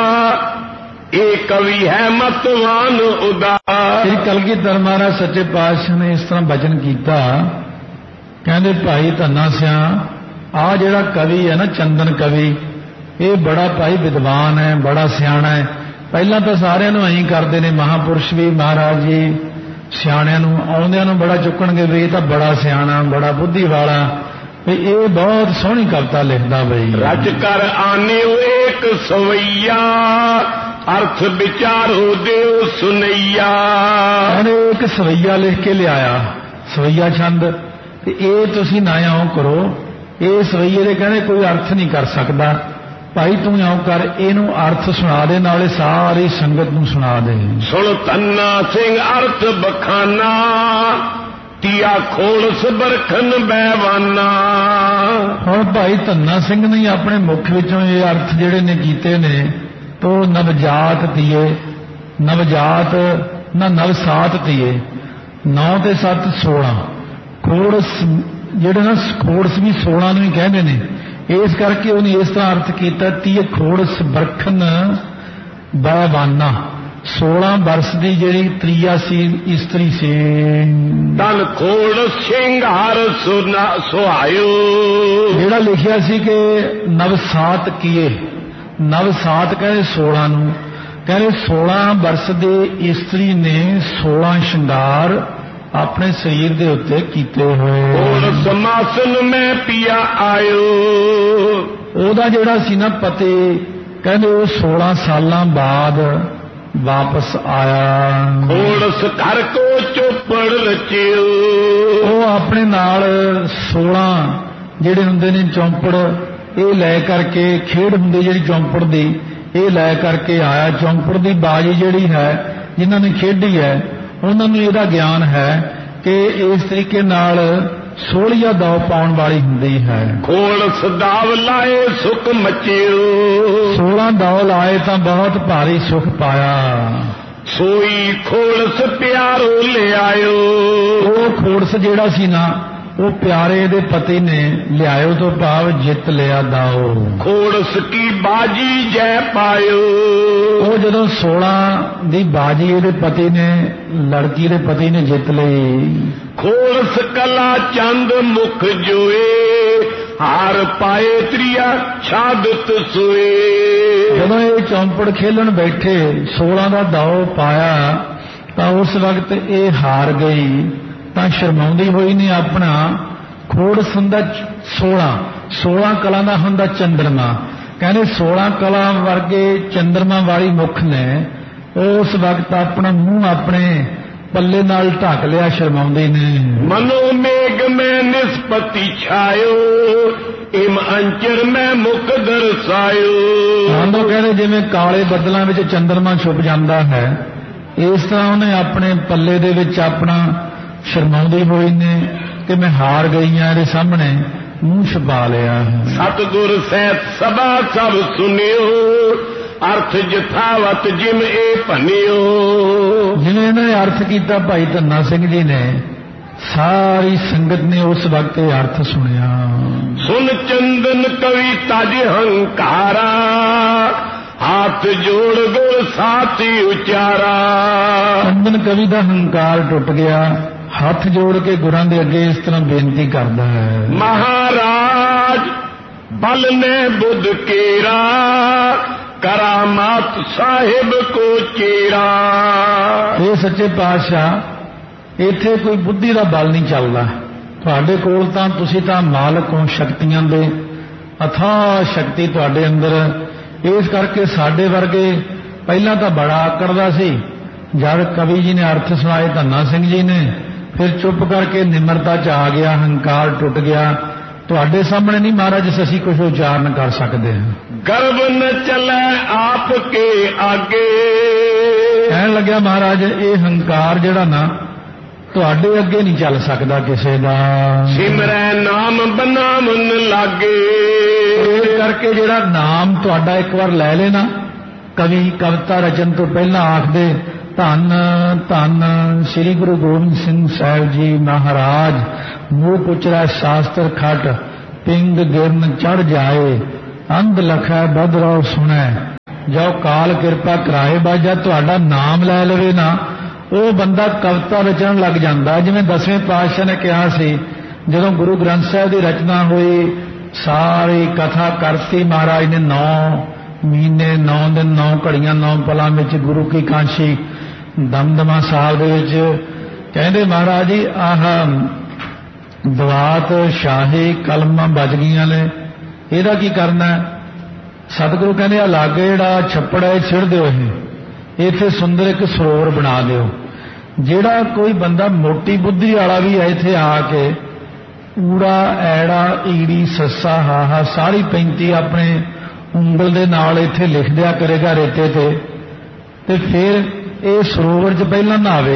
ਇਹ ਕਵੀ ਹੈ ਮਤਵਾਨ ਉਦਾਰ। ਸ਼੍ਰੀ ਕਲਗੀਧਰ ਮਹਾਰਾਜ ਸੱਚੇ ਪਾਤਸ਼ਾਹ ਨੇ ਇਸ ਤਰ੍ਹਾਂ ਬਚਨ ਕੀਤਾ, ਕਹਿੰਦੇ ਭਾਈ ਧੰਨਾ ਸਿਆ, ਆਹ ਜਿਹੜਾ ਕਵੀ ਹੈ ਨਾ ਚੰਦਨ ਕਵੀ, ਇਹ ਬੜਾ ਭਾਈ ਵਿਦਵਾਨ ਹੈ, ਬੜਾ ਸਿਆਣਾ ਹੈ। ਪਹਿਲਾਂ ਤਾਂ ਸਾਰਿਆਂ ਨੂੰ ਐਂ ਕਰਦੇ ਨੇ, ਮਹਾਂਪੁਰਸ਼ ਵੀ ਮਹਾਰਾਜ ਜੀ ਸਿਆਣਿਆਂ ਨੂੰ ਆਉਂਦਿਆਂ ਨੂੰ ਬੜਾ ਚੁੱਕਣਗੇ ਵੀ ਇਹ ਤਾਂ ਬੜਾ ਸਿਆਣਾ, ਬੜਾ ਬੁੱਧੀ ਵਾਲਾ, ਵੀ ਇਹ ਬਹੁਤ ਸੋਹਣੀ ਕਵਿਤਾ ਲਿਖਦਾ ਬਈ। ਰਚ ਕਰ ਆਨਿਓ ਏਕ ਸਵਈਆ, ਅਰਥ ਵਿਚਾਰੋ ਦਿਓ ਸੁਨਈਆ। ਕਹਿੰਦੇ ਇੱਕ ਸਵਈਆ ਲਿਖ ਕੇ ਲਿਆਇਆ, ਸਵਈਆ ਛੰਦ, ਤੇ ਇਹ ਤੁਸੀਂ ਨਾ ਇਉਂ ਕਰੋ, ਇਹ ਸਵਈਏ ਦੇ ਕਹਿੰਦੇ ਕੋਈ ਅਰਥ ਨਹੀਂ ਕਰ ਸਕਦਾ, ਭਾਈ ਤੂੰ ਇਉਂ ਕਰ, ਇਹਨੂੰ ਅਰਥ ਸੁਣਾ ਦੇ, ਨਾਲੇ ਸਾਰੀ ਸੰਗਤ ਨੂੰ ਸੁਣਾ ਦੇ। ਸੁਣ ਧੰਨਾ ਸਿੰਘ ਅਰਥ ਬਖਾਨਾ, ਤੀਆ ਖੋਲਸ ਬਰਖਨ ਬੈਵਾਨਾ। ਹੁਣ ਭਾਈ ਧੰਨਾ ਸਿੰਘ ਨੇ ਆਪਣੇ ਮੁਖ ਵਿੱਚੋਂ ਇਹ ਅਰਥ ਜਿਹੜੇ ਨੇ ਕੀਤੇ ਨੇ, ਤੋ ਨਵਜਾਤ ਤੀਏ, ਨਵਜਾਤ ਨਾ ਨਵਸਾਤ ਤੀਏ, 9 ਤੇ 7 16, ਖੋੜਸ ਜਿਹੜੇ ਨਾ ਖੋੜਸ ਵੀ 16 ਨੂੰ ਹੀ ਕਹਿੰਦੇ ਨੇ, ਇਸ ਕਰਕੇ ਉਹਨੇ ਇਸ ਤਰ੍ਹਾਂ ਅਰਥ ਕੀਤਾ, ਤੀਏ ਖੋੜਸ ਬਰਖਨ ਬੈਵਾਨਾ, 16 ਬਰਸ ਦੀ ਜਿਹੜੀ ਤ੍ਰਿਆ ਸੀ ਇਸਤਰੀ ਸੀ। ਤਨ ਖੋੜ ਸਿੰਘਾਰ ਸੁਹਾਇਓ, ਜਿਹੜਾ ਲਿਖਿਆ ਸੀ ਕਿ ਨਵਸਾਤ ਕੀਏ, ਨਵਸਾਤ ਕਹਿੰਦੇ 16 ਨੂੰ, ਕਹਿੰਦੇ 16 ਬਰਸ ਦੇ ਇਸਤਰੀ ਨੇ 16 ਸ਼ਿੰਗਾਰ ਆਪਣੇ ਸਰੀਰ ਦੇ ਉੱਤੇ ਕੀਤੇ ਹੋਏ। ਹੋਰ ਸਮਾਸਨ ਮੈਂ ਪਿਆ ਆਇਓ, ਉਹਦਾ ਜਿਹੜਾ ਸੀ ਨਾ ਪਤੀ, ਕਹਿੰਦੇ ਉਹ 16 ਸਾਲਾਂ ਬਾਅਦ ਵਾਪਸ ਆਇਆ। ਖੋੜਸ ਘਰ ਕੋ ਚੋਪੜ ਰਚਿਓ, ਉਹ ਆਪਣੇ ਨਾਲ 16 ਜਿਹੜੇ ਹੁੰਦੇ ਨੇ ਚੌਂਪੜ, ਇਹ ਲੈ ਕਰਕੇ, ਖੇਡ ਹੁੰਦੀ ਜਿਹੜੀ ਚੌਂਪੜ ਦੀ, ਇਹ ਲੈ ਕਰਕੇ ਆਇਆ। ਚੌਂਪੜ ਦੀ ਬਾਜੀ ਜਿਹੜੀ ਹੈ, ਜਿਨ੍ਹਾਂ ਨੇ ਖੇਡੀ ਹੈ ਉਹਨਾਂ ਨੂੰ ਇਹਦਾ ਗਿਆਨ ਹੈ ਕਿ ਇਸ ਤਰੀਕੇ ਨਾਲ ਸੋਹਲੀਆ ਦਾਅ ਪਾਉਣ ਵਾਲੀ ਹੁੰਦੀ ਹੈ। ਖੋਲਸ ਦਾਵ ਲਾਏ ਸੁਖ ਮਚਿਓ, 16 ਦਾਅ ਲਾਏ ਤਾਂ ਬਹੁਤ ਭਾਰੀ ਸੁਖ ਪਾਇਆ। ਸੋਈ ਖੋਲਸ ਪਿਆਰੋ ਲਿਆਇਓ, ਉਹ ਖੋੜਸ ਜਿਹੜਾ ਸੀ ਨਾ, ਉਹ ਪਿਆਰੇ ਦੇ ਪਤੀ ਨੇ ਲਿਆਇਓ ਤੋਂ ਭਾਵ ਜਿੱਤ ਲਿਆ ਦਾਓ। ਖੋੜਸ ਕੀ ਬਾਜੀ ਜੈ ਪਾਇਓ, ਉਹ ਜਦੋਂ 16 ਦੀ ਬਾਜੀ ਇਹਦੇ ਪਤੀ ਨੇ, ਲੜਕੀ ਦੇ ਪਤੀ ਨੇ ਜਿੱਤ ਲਈ। ਖੋੜਸ ਕਲਾ ਚੰਦ ਮੁਖ ਜੋਏ, ਹਾਰ ਪਾਏ ਤ੍ਰਿਆ ਛਾਦਤ ਸੋਏ। ਜਦੋਂ ਇਹ ਚੌਂਪੜ ਖੇਲਣ ਬੈਠੇ 16 ਦਾ ਦਾਓ ਪਾਇਆ ਤਾਂ ਉਸ ਵਕਤ ਇਹ ਹਾਰ ਗਈ, ਤਾਂ ਸ਼ਰਮਾਉਂਦੀ ਹੋਈ ਨੇ ਆਪਣਾ ਖੋੜਸ ਹੁੰਦਾ 16 ਕਲਾਂ ਦਾ ਹੁੰਦਾ ਚੰਦਰਮਾ, ਕਹਿੰਦੇ 16 ਕਲਾਂ ਵਰਗੇ ਚੰਦਰਮਾ ਵਾਲੀ ਮੁਖ ਨੇ ਉਸ ਵਕਤ ਆਪਣਾ ਮੂੰਹ ਆਪਣੇ ਪੱਲੇ ਨਾਲ ਢੱਕ ਲਿਆ ਸ਼ਰਮਾਉਂਦੀ ਨੇ। ਮਨੋ ਮੇਘ ਮੈਂ ਨਿਸਪਤੀ ਛਾਇਓ, ਇਮ ਅੰਚਰ ਮੈਂ ਮੁਖ ਦਰਸਾਇਓ। ਆਂਦੋ ਕਹਿੰਦੇ ਜਿਵੇਂ ਕਾਲੇ ਬੱਦਲਾਂ ਵਿੱਚ ਚੰਦਰਮਾ ਛੁਪ ਜਾਂਦਾ ਹੈ, ਇਸ ਤਰ੍ਹਾਂ ਉਹਨੇ ਆਪਣੇ ਪੱਲੇ ਦੇ ਵਿੱਚ ਆਪਣਾ ਸ਼ਰਮਾਉਂਦੀ ਹੋਈ ਨੇ ਕਿ ਮੈਂ ਹਾਰ ਗਈ ਹਾਂ, ਇਹਦੇ ਸਾਹਮਣੇ ਮੂੰਹ ਛੁਪਾ ਲਿਆ। ਸਤਿਗੁਰ ਸਹਿਤ ਸਭਾ ਸਭ ਸੁਨਿਓ, ਅਰਥ ਜਥਾਵਤ ਜਿਮ ਇਹ ਭਨਿਓ। ਜਿਵੇਂ ਇਹਨਾਂ ਨੇ ਅਰਥ ਕੀਤਾ ਭਾਈ ਧੰਨਾ ਸਿੰਘ ਜੀ ਨੇ, ਸਾਰੀ ਸੰਗਤ ਨੇ ਉਸ ਵਕਤ ਇਹ ਅਰਥ ਸੁਣਿਆ। ਸੁਨ ਚੰਦਨ ਕਵੀ ਤਜ ਹੰਕਾਰਾ, ਹੱਥ ਜੋੜ ਗੁਰ ਸਾਥੀ ਉਚਾਰਾ। ਚੰਦਨ ਕਵੀ ਦਾ ਹੰਕਾਰ ਟੁੱਟ ਗਿਆ, ਹੱਥ ਜੋੜ ਕੇ ਗੁਰਾਂ ਦੇ ਅੱਗੇ ਇਸ ਤਰ੍ਹਾਂ ਬੇਨਤੀ ਕਰਦਾ ਹੈ। ਮਹਾਰਾਜ ਬਲ ਨੇ ਬੁੱਧ ਕੇਰਾ ਕਰਾਮਾਤ ਸਾਹਿਬ ਕੋ ਚੇਰਾ। ਇਹ ਸੱਚੇ ਪਾਤਸ਼ਾਹ ਇੱਥੇ ਕੋਈ ਬੁੱਧੀ ਦਾ ਬਲ ਨਹੀਂ ਚੱਲਦਾ। ਤੁਹਾਡੇ ਕੋਲ ਤਾਂ ਤੁਸੀਂ ਤਾਂ ਮਾਲਕ ਹੋ ਸ਼ਕਤੀਆਂ ਦੇ, ਅਥਾਹ ਸ਼ਕਤੀ ਤੁਹਾਡੇ ਅੰਦਰ। ਇਸ ਕਰਕੇ ਸਾਡੇ ਵਰਗੇ ਪਹਿਲਾਂ ਤਾਂ ਬੜਾ ਆਕੜਦਾ ਸੀ, ਜਦ ਕਵੀ ਜੀ ਨੇ ਅਰਥ ਸੁਣਾਏ ਧੰਨਾ ਸਿੰਘ ਜੀ ਨੇ, ਫਿਰ ਚੁੱਪ ਕਰਕੇ ਨਿਮਰਤਾ 'ਚ ਆ ਗਿਆ, ਹੰਕਾਰ ਟੁੱਟ ਗਿਆ। ਤੁਹਾਡੇ ਸਾਹਮਣੇ ਨਹੀਂ ਮਹਾਰਾਜ ਅਸੀਂ ਕੁਝ ਉਚਾਰਨ ਕਰ ਸਕਦੇ ਹਾਂ। ਗਰਬ ਨ ਚੱਲੇ ਆਪ ਕੇ ਆਗੇ। ਕਹਿਣ ਲੱਗਿਆ ਮਹਾਰਾਜ ਇਹ ਹੰਕਾਰ ਜਿਹੜਾ ਨਾ ਤੁਹਾਡੇ ਅੱਗੇ ਨਹੀਂ ਚੱਲ ਸਕਦਾ ਕਿਸੇ ਦਾ। ਸਿਮਰੈ ਨਾਮ ਬਨਾਮਨ ਲਾਗੇ। ਇਸ ਕਰਕੇ ਜਿਹੜਾ ਨਾਮ ਤੁਹਾਡਾ ਇੱਕ ਵਾਰ ਲੈ ਲੈਣਾ, ਕਵੀ ਕਵਿਤਾ ਰਚਨ ਤੋਂ ਪਹਿਲਾਂ ਆਖਦੇ ਧੰਨ ਧੰਨ ਸ੍ਰੀ ਗੁਰੂ ਗੋਬਿੰਦ ਸਿੰਘ ਸਾਹਿਬ ਜੀ ਮਹਾਰਾਜ, ਮੂੰਹ ਪੁਚਰਾ ਸ਼ਾਸਤਰ ਖਟ, ਪਿੰਗ ਗਿਰਨ ਚੜ ਜਾਏ, ਅੰਧ ਲਖੈ ਬਦਰੋ ਸੁਣੈ, ਜੋ ਕਾਲ ਕਿਰਪਾ ਕਰਾਏ। ਬਾਜਾ ਤੁਹਾਡਾ ਨਾਮ ਲੈ ਲਵੇ ਨਾ, ਉਹ ਬੰਦਾ ਕਵਿਤਾ ਰਚਣ ਲੱਗ ਜਾਂਦਾ। ਜਿਵੇਂ 10ਵੇਂ ਪਾਤਸ਼ਾਹ ਨੇ ਕਿਹਾ ਸੀ, ਜਦੋਂ ਗੁਰੂ ਗ੍ਰੰਥ ਸਾਹਿਬ ਦੀ ਰਚਨਾ ਹੋਈ, ਸਾਰੀ ਕਥਾ ਕਰਤੀ ਮਹਾਰਾਜ ਨੇ 9 ਮਹੀਨੇ 9 ਦਿਨ 9 ਘੜੀਆਂ 9 ਪਲਾਂ ਵਿੱਚ ਗੁਰੂ ਕੀ ਕਾਂਸ਼ੀ ਦਮਦਮਾ ਸਾਹਿਬ ਦੇ ਵਿੱਚ। ਕਹਿੰਦੇ ਮਹਾਰਾਜ ਜੀ ਆਹ ਦਵਾਤ ਸ਼ਾਹੀ ਕਲਮਾਂ ਵੱਜ ਗਈਆਂ ਨੇ, ਇਹਦਾ ਕੀ ਕਰਨਾ? ਸਤਿਗੁਰੂ ਕਹਿੰਦੇ ਆ ਲਾਗੇ ਜਿਹੜਾ ਛੱਪੜ ਹੈ ਛਿੜ ਦਿਓ, ਇਹ ਇੱਥੇ ਸੁੰਦਰ ਇੱਕ ਸਰੋਵਰ ਬਣਾ ਦਿਓ। ਜਿਹੜਾ ਕੋਈ ਬੰਦਾ ਮੋਟੀ ਬੁੱਧੀ ਵਾਲਾ ਵੀ ਹੈ ਇੱਥੇ ਆ ਕੇ ਊੜਾ ਐੜਾ ਈੜੀ ਸੱਸਾ ਹਾਹਾ ਸਾਰੀ 35 ਆਪਣੇ ਉਂਗਲ ਦੇ ਨਾਲ ਇੱਥੇ ਲਿਖ ਦਿਆ ਕਰੇਗਾ ਰੇਤੇ ਤੇ ਫਿਰ ਇਹ ਸਰੋਵਰ 'ਚ ਪਹਿਲਾਂ ਨਹਾਵੇ,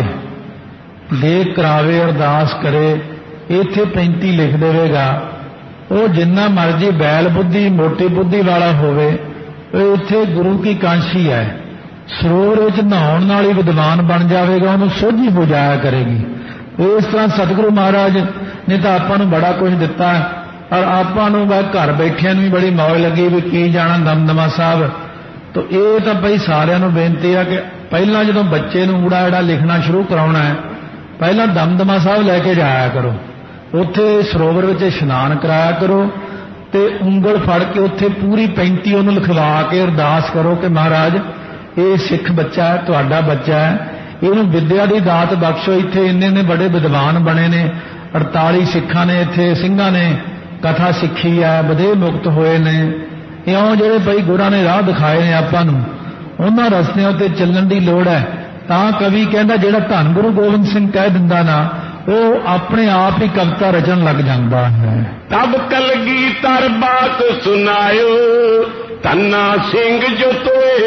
ਦੇਖ ਕਰਾਵੇ, ਅਰਦਾਸ ਕਰੇ, ਇੱਥੇ 35 ਲਿਖ ਦੇਵੇਗਾ। ਉਹ ਜਿੰਨਾ ਮਰਜੀ ਬੈਲ ਬੁੱਧੀ ਮੋਟੀ ਬੁੱਧੀ ਵਾਲਾ ਹੋਵੇ, ਉਹ ਇੱਥੇ ਗੁਰੂ ਕੀ ਕਾਂਸ਼ੀ ਹੈ, ਸਰੋਵਰ ਵਿੱਚ ਨਹਾਉਣ ਨਾਲ ਹੀ ਵਿਦਵਾਨ ਬਣ ਜਾਵੇਗਾ, ਉਹਨੂੰ ਸੋਝੀ ਹੋ ਜਾਇਆ ਕਰੇਗੀ। ਇਸ ਤਰ੍ਹਾਂ ਸਤਿਗੁਰੂ ਮਹਾਰਾਜ ਨੇ ਤਾਂ ਆਪਾਂ ਨੂੰ ਬੜਾ ਕੁਝ ਦਿੱਤਾ, ਔਰ ਆਪਾਂ ਨੂੰ ਘਰ ਬੈਠਿਆਂ ਨੂੰ ਵੀ ਬੜੀ ਮੌਜ ਲੱਗੀ ਵੀ ਕੀ ਜਾਣਾ ਦਮਦਮਾ ਸਾਹਿਬ। ਤਾਂ ਇਹ ਤਾਂ ਭਈ ਸਾਰਿਆਂ ਨੂੰ ਬੇਨਤੀ ਆ ਕਿ ਪਹਿਲਾਂ ਜਦੋਂ ਬੱਚੇ ਨੂੰ ਊੜਾ ਐੜਾ ਲਿਖਣਾ ਸ਼ੁਰੂ ਕਰਾਉਣਾ ਹੈ, ਪਹਿਲਾਂ ਦਮਦਮਾ ਸਾਹਿਬ ਲੈ ਕੇ ਜਾਇਆ ਕਰੋ, ਉੱਥੇ ਸਰੋਵਰ ਵਿੱਚ ਇਸ਼ਨਾਨ ਕਰਾਇਆ ਕਰੋ ਤੇ ਉਂਗਲ ਫੜ ਕੇ ਉੱਥੇ ਪੂਰੀ 35 ਉਹਨੂੰ ਲਿਖਵਾ ਕੇ ਅਰਦਾਸ ਕਰੋ ਕਿ ਮਹਾਰਾਜ ਇਹ ਸਿੱਖ ਬੱਚਾ ਹੈ, ਤੁਹਾਡਾ ਬੱਚਾ ਹੈ, ਇਹਨੂੰ ਵਿਦਿਆ ਦੀ ਦਾਤ ਬਖਸ਼ੋ। ਇੱਥੇ ਇੰਨੇ ਨੇ ਬੜੇ ਵਿਦਵਾਨ ਬਣੇ ਨੇ, 48 ਸਿੱਖਾਂ ਨੇ ਇੱਥੇ ਸਿੰਘਾਂ ਨੇ ਕਥਾ ਸਿੱਖੀ ਹੈ, ਵਧੇ ਮੁਕਤ ਹੋਏ ਨੇ। ਇਉਂ ਜਿਹੜੇ ਭਈ ਗੁਰਾਂ ਨੇ ਰਾਹ ਦਿਖਾਏ ਨੇ ਆਪਾਂ ਨੂੰ, ਉਹਨਾਂ ਰਸਤਿਆਂ ਉੱਤੇ ਚੱਲਣ ਦੀ ਲੋੜ ਹੈ। ਤਾਂ ਕਵੀ ਕਹਿੰਦਾ ਜਿਹੜਾ ਧੰਨ ਗੁਰੂ ਗੋਬਿੰਦ ਸਿੰਘ ਕਹਿ ਦਿੰਦਾ ਨਾ, ਉਹ ਆਪਣੇ ਆਪ ਹੀ ਕਵਿਤਾ ਰਚਣ ਲੱਗ ਜਾਂਦਾ ਹੈ। ਤਬ ਕਲਗੀਧਰ ਬਾਤ ਸੁਨਾਇਓ, ਧੰਨਾ ਸਿੰਘ ਜੋ ਤੋਏ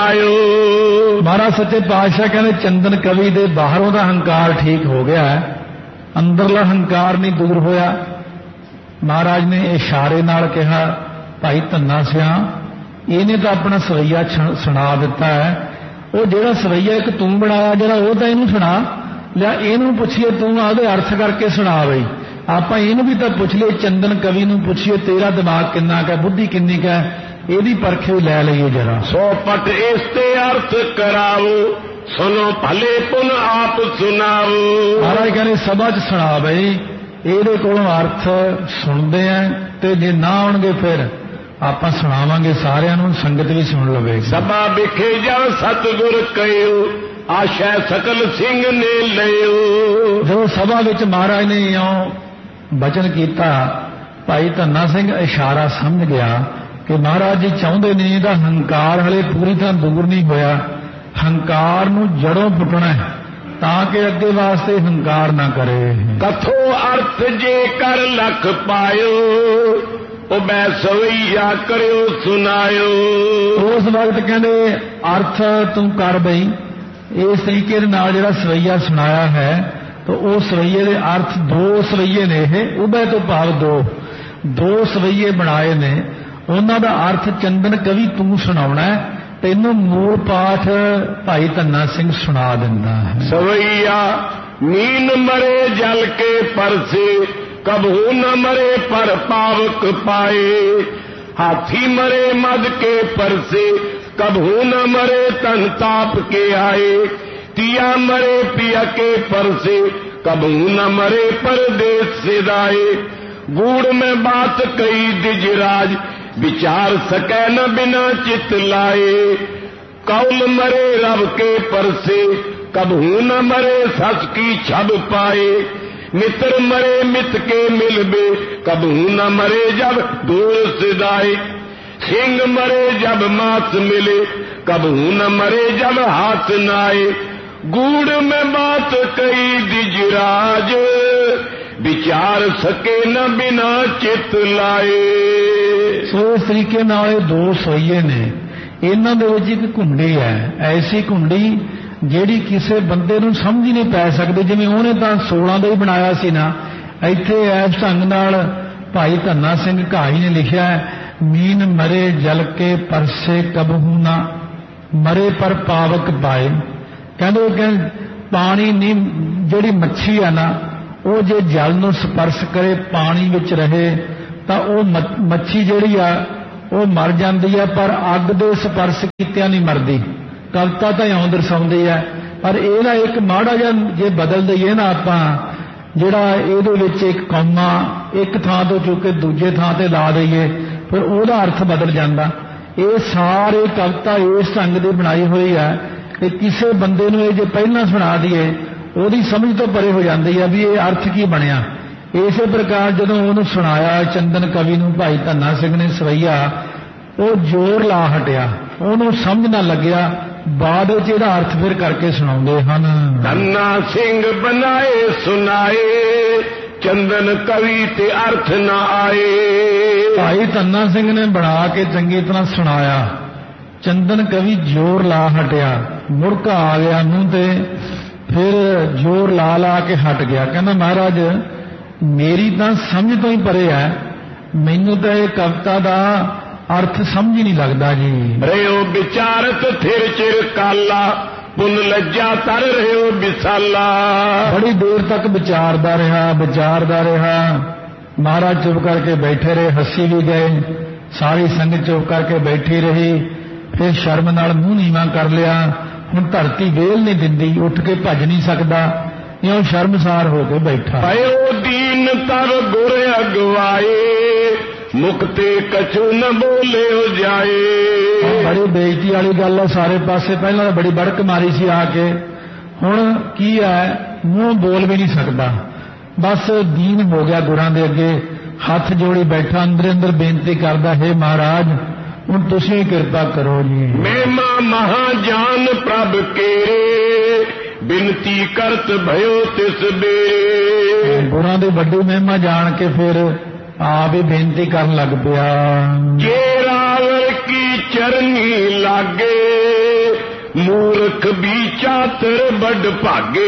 ਬਨਾਇਓ। ਮਹਾਰਾਜ ਸੱਚੇ ਪਾਤਸ਼ਾਹ ਕਹਿੰਦੇ ਚੰਦਨ ਕਵੀ ਦੇ ਬਾਹਰੋਂ ਦਾ ਹੰਕਾਰ ਠੀਕ ਹੋ ਗਿਆ ਹੈ, ਅੰਦਰਲਾ ਹੰਕਾਰ ਨਹੀਂ ਦੂਰ ਹੋਇਆ। ਮਹਾਰਾਜ ਨੇ ਇਸ਼ਾਰੇ ਨਾਲ ਕਿਹਾ ਭਾਈ ਧੰਨਾ ਸਿਆ, ਇਹਨੇ ਤਾਂ ਆਪਣਾ ਸਵਈਆ ਸੁਣਾ ਦਿੱਤਾ ਹੈ। ਉਹ ਜਿਹੜਾ ਸਵਈਆ ਇੱਕ ਤੂੰ ਬਣਾਇਆ ਜਿਹੜਾ, ਉਹ ਤਾਂ ਇਹਨੂੰ ਸੁਣਾ ਲਿਆ, ਇਹਨੂੰ ਪੁੱਛੀਏ ਤੂੰ ਆਦੇ ਅਰਥ ਕਰਕੇ ਸੁਣਾ ਬਈ। ਆਪਾਂ ਇਹਨੂੰ ਵੀ ਤਾਂ ਪੁੱਛ ਲਈਏ, ਚੰਦਨ ਕਵੀ ਨੂੰ ਪੁੱਛੀਏ ਤੇਰਾ ਦਿਮਾਗ ਕਿੰਨਾ ਕੁ, ਬੁੱਧੀ ਕਿੰਨੀ ਕੁ ਹੈ, ਇਹਦੀ ਪਰਖ ਵੀ ਲੈ ਲਈਏ ਜਰਾ। 100 ਪਟ ਇਸ ਤੇ ਅਰਥ ਕਰਾਵੋ, ਸੁਣੋ ਭਲੇ ਪੁਨ ਆਪ ਸੁਣਾਓ। ਮਹਾਰਾਜ ਕਹਿੰਦੇ ਸਭਾ 'ਚ ਸੁਣਾ ਬਈ, ਇਹਦੇ ਕੋਲੋਂ ਅਰਥ ਸੁਣਦੇ ਆ, ਤੇ ਜੇ ਨਾ ਆਉਣਗੇ ਫਿਰ ਆਪਾਂ ਸੁਣਾਵਾਂਗੇ ਸਾਰਿਆਂ ਨੂੰ, ਸੰਗਤ ਵੀ ਸੁਣ ਲਵੇ। ਸਭਾ ਵਿਖੇ ਜਾ ਸਤਿਗੁਰ ਕਹਿਓ, ਆਸ਼ਾ ਸਕਲ ਸਿੰਘ ਨੇ ਲਿਓ। ਜਦੋਂ ਸਭਾ ਵਿੱਚ ਮਹਾਰਾਜ ਨੇ ਇਉਂ ਬਚਨ ਕੀਤਾ, ਭਾਈ ਧੰਨਾ ਸਿੰਘ ਇਸ਼ਾਰਾ ਸਮਝ ਗਿਆ ਕਿ ਮਹਾਰਾਜ ਜੀ ਚਾਹੁੰਦੇ ਨੇ ਇਹਦਾ ਹੰਕਾਰ ਹਲੇ ਪੂਰੀ ਤਰ੍ਹਾਂ ਦੂਰ ਨਹੀਂ ਹੋਇਆ, ਹੰਕਾਰ ਨੂੰ ਜੜੋਂ ਪੁੱਟਣਾ ਤਾਂ ਕਿ ਅੱਗੇ ਵਾਸਤੇ ਹੰਕਾਰ ਨਾ ਕਰੇ। ਕਥੋ ਅਰਥ ਜੇ ਕਰ ਲਖ ਪਾਇਓ, ਉਹ ਬੈ ਸਵਈਆ ਕਰਿਓ ਸੁਨਾਇਓ। ਉਸ ਵਕਤ ਕਹਿੰਦੇ ਅਰਥ ਤੂੰ ਕਰ ਬਈ, ਇਸ ਤਰੀਕੇ ਦੇ ਨਾਲ ਜਿਹੜਾ ਸਵਈਆ ਸੁਣਾਇਆ ਹੈ ਤਾਂ ਉਹ ਸਵਈਏ ਦੇ ਅਰਥ 2 ਸਵਈਏ ਨੇ, ਇਹ ਉਬੈ ਤੋਂ ਭਾਵ 2 ਸਵਈਏ ਬਣਾਏ ਨੇ, ਉਹਨਾਂ ਦਾ ਅਰਥ ਚੰਦਨ ਕਵੀ ਤੂੰ ਸੁਣਾਉਣਾ, ਤੈਨੂੰ ਮੂਲ ਪਾਠ ਭਾਈ ਧੰਨਾ ਸਿੰਘ ਸੁਣਾ ਦਿੰਦਾ ਹੈ। ਸਵਈਆ ਮੀਨ ਮਰੇ ਜਲ ਕੇ ਪਰਸੇ, ਕਬਹੂ ਨ ਮਰੇ ਪਰ ਪਾਵਕ ਪਾਏ, ਹਾਥੀ ਮਰੇ ਮਦ ਕੇ ਪਰਸੇ, कबहू न मरे तन ताप के आए, तिया मरे पिया के परसे, कबू न मरे परदेस सिदाए। गूढ़ में बात कही दिजराज विचार सकै न बिना चित लाए। कौल मरे रब के पर से कबू न मरे सस की छब पाए। मित्र मरे मित के मिलबे कबू न मरे जब दूर सिदाए। सिंह मरे जब मांस मिले कबू न मरे जब हाथ नाए। गूढ़ में बात कही दिजराज विचार सके न बिना चित लाए। सो इस तरीके नाल दो सोईए ने, इन्हां दे विच इक घुंडी है, ऐसी घुंडी ਜਿਹੜੀ ਕਿਸੇ ਬੰਦੇ ਨੂੰ ਸਮਝ ਹੀ ਨਹੀਂ ਪੈ ਸਕਦੀ। ਜਿਵੇਂ ਉਹਨੇ ਤਾਂ 16 ਦਾ ਹੀ ਬਣਾਇਆ ਸੀ ਨਾ, ਇੱਥੇ ਇਸ ਢੰਗ ਨਾਲ ਭਾਈ ਧੰਨਾ ਸਿੰਘ ਘਾਈ ਨੇ ਲਿਖਿਆ ਮੀਨ ਮਰੇ ਜਲ ਕੇ ਪਰਸੇ ਕਬਹੂ ਨਾ ਮਰੇ ਪਰ ਪਾਵਕ ਪਾਏ। ਕਹਿੰਦੇ ਕਿ ਪਾਣੀ ਨਹੀਂ, ਜਿਹੜੀ ਮੱਛੀ ਆ ਨਾ ਉਹ ਜੇ ਜਲ ਨੂੰ ਸਪਰਸ਼ ਕਰੇ, ਪਾਣੀ ਵਿੱਚ ਰਹੇ ਤਾਂ ਉਹ ਮੱਛੀ ਜਿਹੜੀ ਆ ਉਹ ਮਰ ਜਾਂਦੀ ਆ, ਪਰ ਅੱਗ ਦੇ ਸਪਰਸ਼ ਕੀਤਿਆਂ ਨਹੀਂ ਮਰਦੀ। ਕਵਿਤਾ ਤਾਂ ਇਉਂ ਦਰਸਾਉਂਦੀ ਹੈ, ਪਰ ਇਹਦਾ ਇੱਕ ਮਾੜਾ ਜਿਹਾ ਜੇ ਬਦਲ ਦਈਏ ਨਾ ਆਪਾਂ, ਜਿਹੜਾ ਇਹਦੇ ਵਿੱਚ ਇੱਕ ਕੌਮਾ ਇੱਕ ਥਾਂ ਤੋਂ ਚੁੱਕ ਕੇ ਦੂਜੇ ਥਾਂ ਤੇ ਲਾ ਦਈਏ, ਫਿਰ ਉਹਦਾ ਅਰਥ ਬਦਲ ਜਾਂਦਾ। ਇਹ ਸਾਰੇ ਕਵਿਤਾ ਇਸ ਢੰਗ ਦੀ ਬਣਾਈ ਹੋਈ ਹੈ ਕਿ ਕਿਸੇ ਬੰਦੇ ਨੂੰ ਇਹ ਜੇ ਪਹਿਲਾਂ ਸੁਣਾ ਦਈਏ ਉਹਦੀ ਸਮਝ ਤੋਂ ਪਰੇ ਹੋ ਜਾਂਦੀ ਹੈ ਵੀ ਇਹ ਅਰਥ ਕੀ ਬਣਿਆ। ਇਸੇ ਪ੍ਰਕਾਰ ਜਦੋਂ ਉਹਨੂੰ ਸੁਣਾਇਆ ਚੰਦਨ ਕਵੀ ਨੂੰ ਭਾਈ ਧੰਨਾ ਸਿੰਘ ਨੇ ਸਵਈਆ, ਉਹ ਜ਼ੋਰ ਲਾ ਹਟਿਆ, ਉਹਨੂੰ ਸਮਝ ਨਾ ਲੱਗਿਆ। ਬਾਅਦ ਵਿੱਚ ਇਹਦਾ ਅਰਥ ਫਿਰ ਕਰਕੇ ਸੁਣਾਉਂਦੇ ਹਨ। ਧੰਨਾ ਸਿੰਘ ਬਣਾਏ ਸੁਣਾਏ ਚੰਦਨ ਕਵੀ ਤੇ ਅਰਥ ਨਾ ਆਏ। ਭਾਈ ਧੰਨਾ ਸਿੰਘ ਨੇ ਬਣਾ ਕੇ ਚੰਗੀ ਤਰ੍ਹਾਂ ਸੁਣਾਇਆ, ਚੰਦਨ ਕਵੀ ਜ਼ੋਰ ਲਾ ਹਟਿਆ, ਮੁੜਕਾ ਆ ਗਿਆ ਮੂੰਹ ਤੇ, ਫਿਰ ਜ਼ੋਰ ਲਾ ਲਾ ਕੇ ਹਟ ਗਿਆ। ਕਹਿੰਦਾ ਮਹਾਰਾਜ ਮੇਰੀ ਤਾਂ ਸਮਝ ਤੋਂ ਹੀ ਪਰੇ ਹੈ, ਮੈਨੂੰ ਤਾਂ ਇਹ ਕਵਿਤਾ ਦਾ ਅਰਥ ਸਮਝ ਹੀ ਨਹੀਂ ਲੱਗਦਾ ਜੀ। ਰਿਓ ਵਿਚਾਰਤ ਥਿਰ ਚਿਰ ਕਾਲਾ ਪੁੰਨ ਲੱਜਾ ਤਰ ਰਿਓ ਵਿਸਾਲਾ। ਬੜੀ ਦੇਰ ਤੱਕ ਵਿਚਾਰਦਾ ਰਿਹਾ। ਮਹਾਰਾਜ ਚੁੱਪ ਕਰਕੇ ਬੈਠੇ ਰਹੇ, ਹੱਸੀ ਵੀ ਗਏ, ਸਾਰੀ ਸੰਗਤ ਚੁੱਪ ਕਰਕੇ ਬੈਠੀ ਰਹੀ। ਫਿਰ ਸ਼ਰਮ ਨਾਲ ਮੂੰਹ ਨੀਵਾਂ ਕਰ ਲਿਆ। ਹੁਣ ਧਰਤੀ ਵੇਲ ਨਹੀਂ ਦਿੰਦੀ, ਉੱਠ ਕੇ ਭੱਜ ਨਹੀਂ ਸਕਦਾ, ਇਉਂ ਸ਼ਰਮਸਾਰ ਹੋ ਕੇ ਬੈਠਾ। ਪਇਓ ਦੀਨ ਤਰ ਗੁਰ ਅਗਵਾਏ ਮੁਕਤੇ ਕਛੂ ਨ ਬੋਲਿਓ ਜਾਏ। ਬੜੀ ਬੇਇੱਜ਼ਤੀ ਵਾਲੀ ਗੱਲ ਹੈ ਸਾਰੇ ਪਾਸੇ। ਪਹਿਲਾਂ ਤਾਂ ਬੜੀ ਬੜਕ ਮਾਰੀ ਸੀ ਆ ਕੇ, ਹੁਣ ਕੀ ਹੈ ਮੂੰਹ ਬੋਲ ਵੀ ਨਹੀਂ ਸਕਦਾ, ਬਸ ਦੀਨ ਹੋ ਗਿਆ ਗੁਰਾਂ ਦੇ ਅੱਗੇ, ਹੱਥ ਜੋੜੀ ਬੈਠਾ, ਅੰਦਰ ਬੇਨਤੀ ਕਰਦਾ, ਹੇ ਮਹਾਰਾਜ ਹੁਣ ਤੁਸੀਂ ਕਿਰਪਾ ਕਰੋ ਜੀ। ਮਹਿਮਾ ਮਹਾਜਾਨ ਪ੍ਰਭ ਕੇਰੇ ਬਿਨਤੀ ਕਰਤ ਭਇਓ ਤਿਸ ਬੇਰੇ। ਗੁਰਾਂ ਦੀ ਵੱਡੀ ਮਹਿਮਾ ਜਾਣ ਕੇ ਫਿਰ ਆਪ ਹੀ ਬੇਨਤੀ ਕਰਨ ਲੱਗ ਪਿਆ। ਜੇ ਰਾਵਰ ਕੀ ਚਰਨੀ ਲਾਗੇ ਮੂਰਖ ਵੀ ਚਾਤਰ ਵੱਡ ਭਾਗੇ।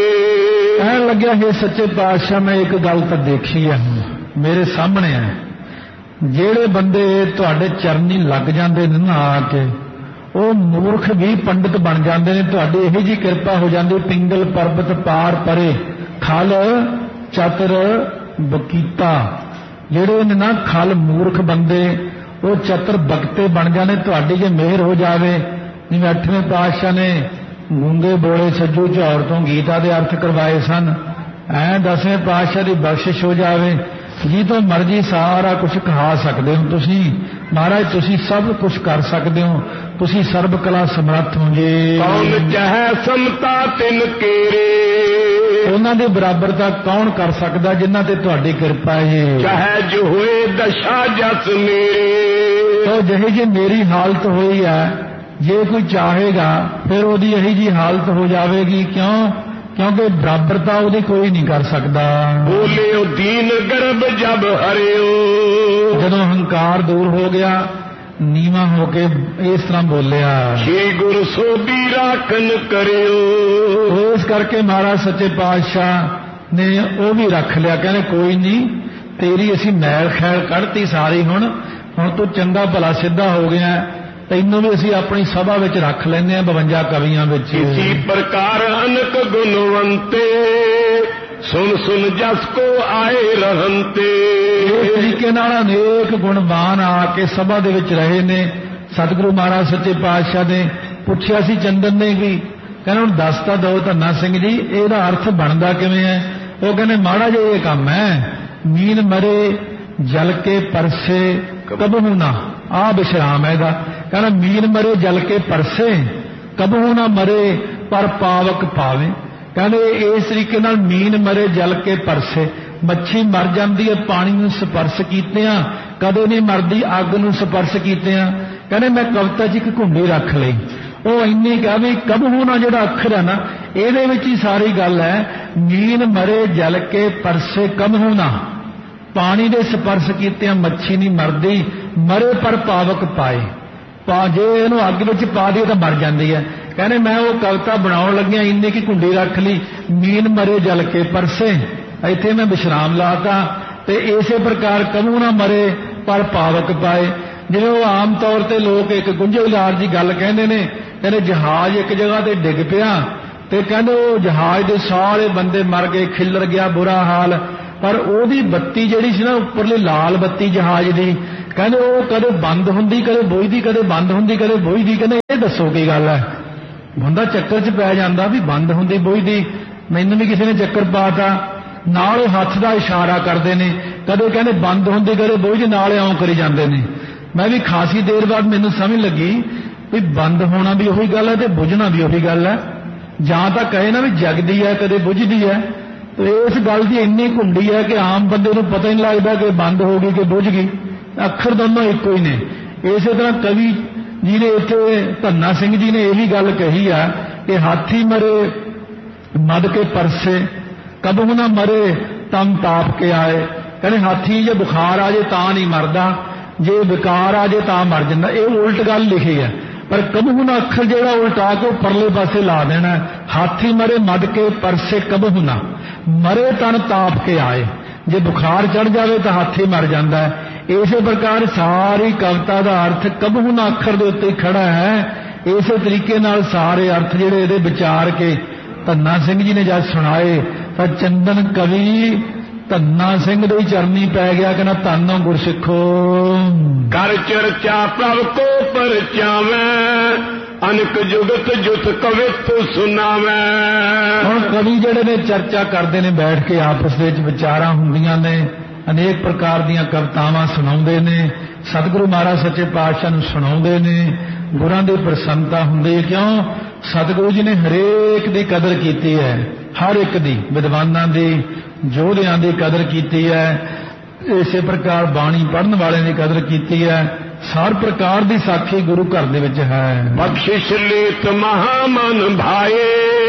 ਕਹਿਣ ਲੱਗਿਆ ਹੈ ਸੱਚੇ ਪਾਤਸ਼ਾਹ ਮੈਂ ਇੱਕ ਗੱਲ ਤਾਂ ਦੇਖੀ ਹੈ, ਮੇਰੇ ਸਾਹਮਣੇ ਹੈ, ਜਿਹੜੇ ਬੰਦੇ ਤੁਹਾਡੇ ਚਰਨੀ ਲੱਗ ਜਾਂਦੇ ਨੇ ਨਾ ਆ ਕੇ, ਉਹ ਮੂਰਖ ਵੀ ਪੰਡਿਤ ਬਣ ਜਾਂਦੇ ਨੇ। ਤੁਹਾਡੀ ਇਹੋ ਜਿਹੀ ਕਿਰਪਾ ਹੋ ਜਾਂਦੀ, ਪਿੰਗਲ ਪਰਬਤ ਪਾਰ ਪਰੇ ਖਲ ਚਤਰ ਬਕੀਤਾ। ਜਿਹੜੇ ਨੇ ਨਾ ਖਲ ਮੂਰਖ ਬੰਦੇ, ਉਹ ਚਤਰ ਬਕਤੇ ਬਣ ਜਾਣੇ ਤੁਹਾਡੀ ਜੇ ਮਿਹਰ ਹੋ ਜਾਵੇ। ਜਿਵੇਂ 8ਵੇਂ ਪਾਤਸ਼ਾਹ ਨੇ ਗੂੰਗੇ ਬੋਲੇ ਸੱਜੂ ਝੌਰ ਤੋਂ ਗੀਤਾ ਦੇ ਅਰਥ ਕਰਵਾਏ ਸਨ, ਐਂ 10ਵੇਂ ਪਾਤਸ਼ਾਹ ਦੀ ਬਖਸ਼ਿਸ਼ ਹੋ ਜਾਵੇ, ਜੀ ਤੋਂ ਮਰਜ਼ੀ ਸਾਰਾ ਕੁਝ ਕਹਾ ਸਕਦੇ ਹੋ ਤੁਸੀਂ। ਮਹਾਰਾਜ ਤੁਸੀਂ ਸਭ ਕੁਝ ਕਰ ਸਕਦੇ ਹੋ, ਤੁਸੀਂ ਸਰਬ ਕਲਾ ਸਮਰੱਥ ਹੋ ਜੀ। ਕੌਣ ਚਾਹੇ ਸਮਤਾ ਤਿਨ ਕੇਰੇ। ਉਹਨਾਂ ਦੇ ਬਰਾਬਰਤਾ ਕੌਣ ਕਰ ਸਕਦਾ ਜਿਨ੍ਹਾਂ ਤੇ ਤੁਹਾਡੀ ਕਿਰਪਾ ਹੈ। ਚਾਹੇ ਜੋ ਹੋਏ ਦਸ਼ਾ ਜਸ ਮੇਰੇ। ਤੋ ਜਿਹੀ ਜੀ ਮੇਰੀ ਹਾਲਤ ਹੋਈ ਹੈ, ਜੇ ਕੋਈ ਚਾਹੇਗਾ ਫਿਰ ਉਹਦੀ ਇਹੀ ਜੀ ਹਾਲਤ ਹੋ ਜਾਵੇਗੀ। ਕਿਉਂਕਿ ਬਰਾਬਰਤਾ ਉਹਦੀ ਕੋਈ ਨਹੀਂ ਕਰ ਸਕਦਾ। ਬੋਲਿਓ ਦੀਨ ਗਰਭ ਜਬ ਹਰਿਓ। ਜਦੋਂ ਹੰਕਾਰ ਦੂਰ ਹੋ ਗਿਆ, ਨੀਵਾਂ ਹੋ ਕੇ ਇਸ ਤਰ੍ਹਾਂ ਬੋਲਿਆ, ਛੇ ਗੁਰ ਸੋਭੀ ਰਾਖਨ ਕਰਿਓ। ਇਸ ਕਰਕੇ ਮਹਾਰਾਜ ਸੱਚੇ ਪਾਤਸ਼ਾਹ ਨੇ ਉਹ ਵੀ ਰੱਖ ਲਿਆ। ਕਹਿੰਦੇ ਕੋਈ ਨਹੀਂ, ਤੇਰੀ ਅਸੀਂ ਮੈਲ ਖੈਲ ਕੱਢਤੀ ਸਾਰੀ, ਹੁਣ ਤੂੰ ਚੰਗਾ ਭਲਾ ਸਿੱਧਾ ਹੋ ਗਿਆ, ਤੈਨੂੰ ਵੀ ਅਸੀਂ ਆਪਣੀ ਸਭਾ ਵਿੱਚ ਰੱਖ ਲੈਂਦੇ ਹਾਂ 52 ਕਵੀਆਂ ਵਿੱਚ। ਇਸੀ ਪ੍ਰਕਾਰ ਅਨਕ ਗੁਣਵੰਤੇ ਸੁਣ ਸੁਣ ਜਸ ਕੋ ਆਏ ਰਹੰਤੇ। ਇਸ ਤਰੀਕੇ ਨਾਲ ਅਨੇਕ ਗੁਣਵਾਨ ਆ ਕੇ ਸਭਾ ਦੇ ਵਿੱਚ ਰਹੇ ਨੇ। ਸਤਿਗੁਰੂ ਮਹਾਰਾਜ ਸੱਚੇ ਪਾਤਸ਼ਾਹ ਨੇ ਪੁੱਛਿਆ ਸੀ ਚੰਦਨ ਨੇ ਵੀ ਕਹਿੰਦੇ ਹੁਣ ਦੱਸ ਤਾਂ ਦਿਓ ਧੰਨਾ ਸਿੰਘ ਜੀ ਇਹਦਾ ਅਰਥ ਬਣਦਾ ਕਿਵੇਂ ਹੈ। ਉਹ ਕਹਿੰਦੇ ਮਾੜਾ ਜਿਹਾ ਇਹ ਕੰਮ ਹੈ, ਮੀਨ ਮਰੇ ਜਲ ਕੇ ਪਰਸੇ ਕਬਹੂ ਨਾ, ਆ ਵਿਸ਼ਰਾਮ ਹੈ ਇਹਦਾ। ਕਹਿੰਦਾ ਮੀਨ ਮਰੇ ਜਲ ਕੇ ਪਰਸੇ ਕਬਹੂ ਨਾ ਮਰੇ ਪਰ ਪਾਵਕ ਪਾਵੇ। ਕਹਿੰਦੇ ਇਸ ਤਰੀਕੇ ਨਾਲ ਮੀਨ ਮਰੇ ਜਲ ਕੇ ਪਰਸੇ, ਮੱਛੀ ਮਰ ਜਾਂਦੀ ਹੈ ਪਾਣੀ ਨੂੰ ਸਪਰਸ਼ ਕੀਤਿਆਂ, ਕਦੇ ਨਹੀਂ ਮਰਦੀ ਅੱਗ ਨੂੰ ਸਪਰਸ਼ ਕੀਤਿਆਂ। ਕਹਿੰਦੇ ਮੈਂ ਕਵਿਤਾ 'ਚ ਇੱਕ ਘੁੰਡੀ ਰੱਖ ਲਈ, ਉਹ ਇੰਨੀ ਕਿਹਾ ਵੀ ਕਬਹੂ ਨਾ ਜਿਹੜਾ ਅੱਖਰ ਹੈ ਨਾ ਇਹਦੇ ਵਿੱਚ ਹੀ ਸਾਰੀ ਗੱਲ ਹੈ। ਮੀਨ ਮਰੇ ਜਲ ਕੇ ਪਰਸੇ ਕਬਹੂ ਨਾ, ਪਾਣੀ ਦੇ ਸਪਰਸ਼ ਕੀਤਿਆਂ ਮੱਛੀ ਨਹੀਂ ਮਰਦੀ, ਮਰੇ ਪਰ ਪਾਵਕ ਪਾਏ। ਜੇ ਇਹਨੂੰ ਅੱਗ ਵਿੱਚ ਪਾ ਦਈਏ ਤਾਂ ਮਰ ਜਾਂਦੀ ਹੈ। ਕਹਿੰਦੇ ਮੈਂ ਉਹ ਕਵਿਤਾ ਬਣਾਉਣ ਲੱਗਿਆ ਇੰਨੀ ਕੀ ਘੁੰਡੀ ਰੱਖ ਲਈ, ਮੀਨ ਮਰੇ ਜਲ ਕੇ ਪਰਸੇ, ਇੱਥੇ ਮੈਂ ਵਿਸ਼ਰਾਮ ਲਾਤਾ। ਤੇ ਇਸੇ ਪ੍ਰਕਾਰ ਕਬਹੂ ਨਾ ਮਰੇ ਪਰ ਪਾਵਕ ਪਾਏ। ਜਿਵੇਂ ਉਹ ਆਮ ਤੌਰ ਤੇ ਲੋਕ ਇੱਕ ਗੁੰਝਲਦਾਰ ਜੀ ਗੱਲ ਕਹਿੰਦੇ ਨੇ, ਕਹਿੰਦੇ ਜਹਾਜ਼ ਇੱਕ ਜਗ੍ਹਾ ਤੇ ਡਿੱਗ ਪਿਆ ਤੇ ਕਹਿੰਦੇ ਉਹ ਜਹਾਜ਼ ਦੇ ਸਾਰੇ ਬੰਦੇ ਮਰ ਗਏ, ਖਿੱਲਰ ਗਿਆ ਬੁਰਾ ਹਾਲ, ਪਰ ਉਹਦੀ ਬੱਤੀ ਜਿਹੜੀ ਸੀ ਨਾ ਉੱਪਰਲੀ ਲਾਲ ਬੱਤੀ ਜਹਾਜ਼ ਦੀ, ਕਹਿੰਦੇ ਉਹ ਕਦੇ ਬੰਦ ਹੁੰਦੀ ਕਦੇ ਬੁਝਦੀ, ਕਦੇ ਬੰਦ ਹੁੰਦੀ ਕਦੇ ਬੁਝਦੀ। ਕਹਿੰਦੇ ਇਹ ਦੱਸੋ ਕੀ ਗੱਲ ਹੈ। ਬੰਦਾ ਚੱਕਰ 'ਚ ਪੈ ਜਾਂਦਾ ਵੀ ਬੰਦ ਹੁੰਦੀ ਬੁਝਦੀ, ਮੈਨੂੰ ਵੀ ਕਿਸੇ ਨੇ ਚੱਕਰ ਪਾਤਾ। ਨਾਲ ਉਹ ਹੱਥ ਦਾ ਇਸ਼ਾਰਾ ਕਰਦੇ ਨੇ, ਕਦੇ ਕਹਿੰਦੇ ਬੰਦ ਹੁੰਦੀ ਕਦੇ ਬੁਝਦੀ, ਨਾਲ ਇਉਂ ਕਰੀ ਜਾਂਦੇ ਨੇ। ਮੈਂ ਵੀ ਖਾਸੀ ਦੇਰ ਬਾਅਦ ਮੈਨੂੰ ਸਮਝ ਲੱਗੀ ਵੀ ਬੰਦ ਹੋਣਾ ਵੀ ਉਹੀ ਗੱਲ ਹੈ ਤੇ ਬੁਝਣਾ ਵੀ ਉਹੀ ਗੱਲ ਹੈ। ਜਾਂ ਤਾਂ ਕਹੇ ਨਾ ਵੀ ਜਗਦੀ ਹੈ ਕਦੇ ਬੁਝਦੀ ਹੈ, ਤੇ ਇਸ ਗੱਲ ਦੀ ਇੰਨੀ ਘੁੰਡੀ ਹੈ ਕਿ ਆਮ ਬੰਦੇ ਨੂੰ ਪਤਾ ਹੀ ਨਹੀਂ ਲੱਗਦਾ ਕਿ ਬੰਦ ਹੋ ਗਈ ਕਿ ਬੁਝ ਗਈ। ਅੱਖਰ ਦੋਨੋਂ ਇੱਕੋ ਹੀ ਨੇ। ਇਸੇ ਤਰ੍ਹਾਂ ਕਵੀ ਜੀ ਨੇ ਇੱਥੇ ਧੰਨਾ ਸਿੰਘ ਜੀ ਨੇ ਇਹ ਵੀ ਗੱਲ ਕਹੀ ਆ ਕਿ ਹਾਥੀ ਮਰੇ ਮਦ ਕੇ ਪਰਸੇ ਕਬਹੂ ਨਾ ਮਰੇ ਤਮ ਤਾਪ ਕੇ ਆਏ। ਕਹਿੰਦੇ ਹਾਥੀ ਜੇ ਬੁਖਾਰ ਆ ਜੇ ਤਾਂ ਨਹੀਂ ਮਰਦਾ, ਜੇ ਵਿਕਾਰ ਆ ਜੇ ਤਾਂ ਮਰ ਜਾਂਦਾ। ਇਹ ਉਲਟ ਗੱਲ ਲਿਖੀ ਹੈ, ਪਰ ਕਬਹੂ ਨਾ ਅੱਖਰ ਜਿਹੜਾ ਉਲਟਾ ਕੇ ਪਰਲੇ ਪਾਸੇ ਲਾ ਦੇਣਾ। ਹਾਥੀ ਮਰੇ ਮਦ ਕੇ ਪਰਸੇ ਕਬਹੂ ਨਾ ਮਰੇ ਤਨ ਤਾਪ ਕੇ ਆਏ। ਜੇ ਬੁਖਾਰ ਚੜ ਜਾਵੇ ਤਾਂ ਹਾਥੀ ਮਰ ਜਾਂਦਾ ਹੈ। ਇਸੇ ਪ੍ਰਕਾਰ ਸਾਰੀ ਕਵਿਤਾ ਦਾ ਅਰਥ ਕਬਹੂ ਨਾ ਅੱਖਰ ਦੇ ਉੱਤੇ ਖੜਾ ਹੈ। ਇਸੇ ਤਰੀਕੇ ਨਾਲ ਸਾਰੇ ਅਰਥ ਜਿਹੜੇ ਇਹਦੇ ਵਿਚਾਰ ਕੇ ਧੰਨਾ ਸਿੰਘ ਜੀ ਨੇ ਜਦ ਸੁਣਾਏ ਤਾਂ ਚੰਦਨ ਕਵੀ ਧੰਨਾ ਸਿੰਘ ਦੇ ਚਰਨੀ ਪੈ ਗਿਆ ਕਿ ਨਾ ਧੰਨੋ ਗੁਰਸਿੱਖੋ ਕਰ ਚਰਚਾ ਪ੍ਰਭ ਕੋ ਪਰਚਾਵੇਂ ਅਨਕ ਜੁਗਤ ਜੁਤ ਕਵਿਤ ਸੁਣਾਵੇਂ। ਹੁਣ ਕਵੀ ਜਿਹੜੇ ਨੇ ਚਰਚਾ ਕਰਦੇ ਨੇ, ਬੈਠ ਕੇ ਆਪਸ ਵਿੱਚ ਵਿਚਾਰਾਂ ਹੁੰਦੀਆਂ ਨੇ, ਅਨੇਕ ਪ੍ਰਕਾਰ ਦੀਆਂ ਕਵਿਤਾਵਾਂ ਸੁਣਾਉਂਦੇ ਨੇ, ਸਤਿਗੁਰੂ ਮਹਾਰਾਜ ਸੱਚੇ ਪਾਤਸ਼ਾਹ ਨੂੰ ਸੁਣਾਉਂਦੇ ਨੇ। ਗੁਰਾਂ ਦੀ ਪ੍ਰਸੰਨਤਾ ਹੁੰਦੀ ਹੈ। ਕਿਉਂ? ਸਤਿਗੁਰੂ ਜੀ ਨੇ ਹਰੇਕ ਦੀ ਕਦਰ ਕੀਤੀ ਹੈ, ਹਰ ਇੱਕ ਦੀ, ਵਿਦਵਾਨਾਂ ਦੀ, ਯੋਧਿਆਂ ਦੀ ਕਦਰ ਕੀਤੀ ਹੈ। ਇਸੇ ਪ੍ਰਕਾਰ ਬਾਣੀ ਪੜ੍ਹਨ ਵਾਲਿਆਂ ਦੀ ਕਦਰ ਕੀਤੀ ਹੈ। ਹਰ ਪ੍ਰਕਾਰ ਦੀ ਸਾਖੀ ਗੁਰੂ ਘਰ ਦੇ ਵਿੱਚ ਹੈ। ਬਖਸ਼ਿਸ਼ ਲੇਤ ਮਹਾ ਮਨ ਭਾਏ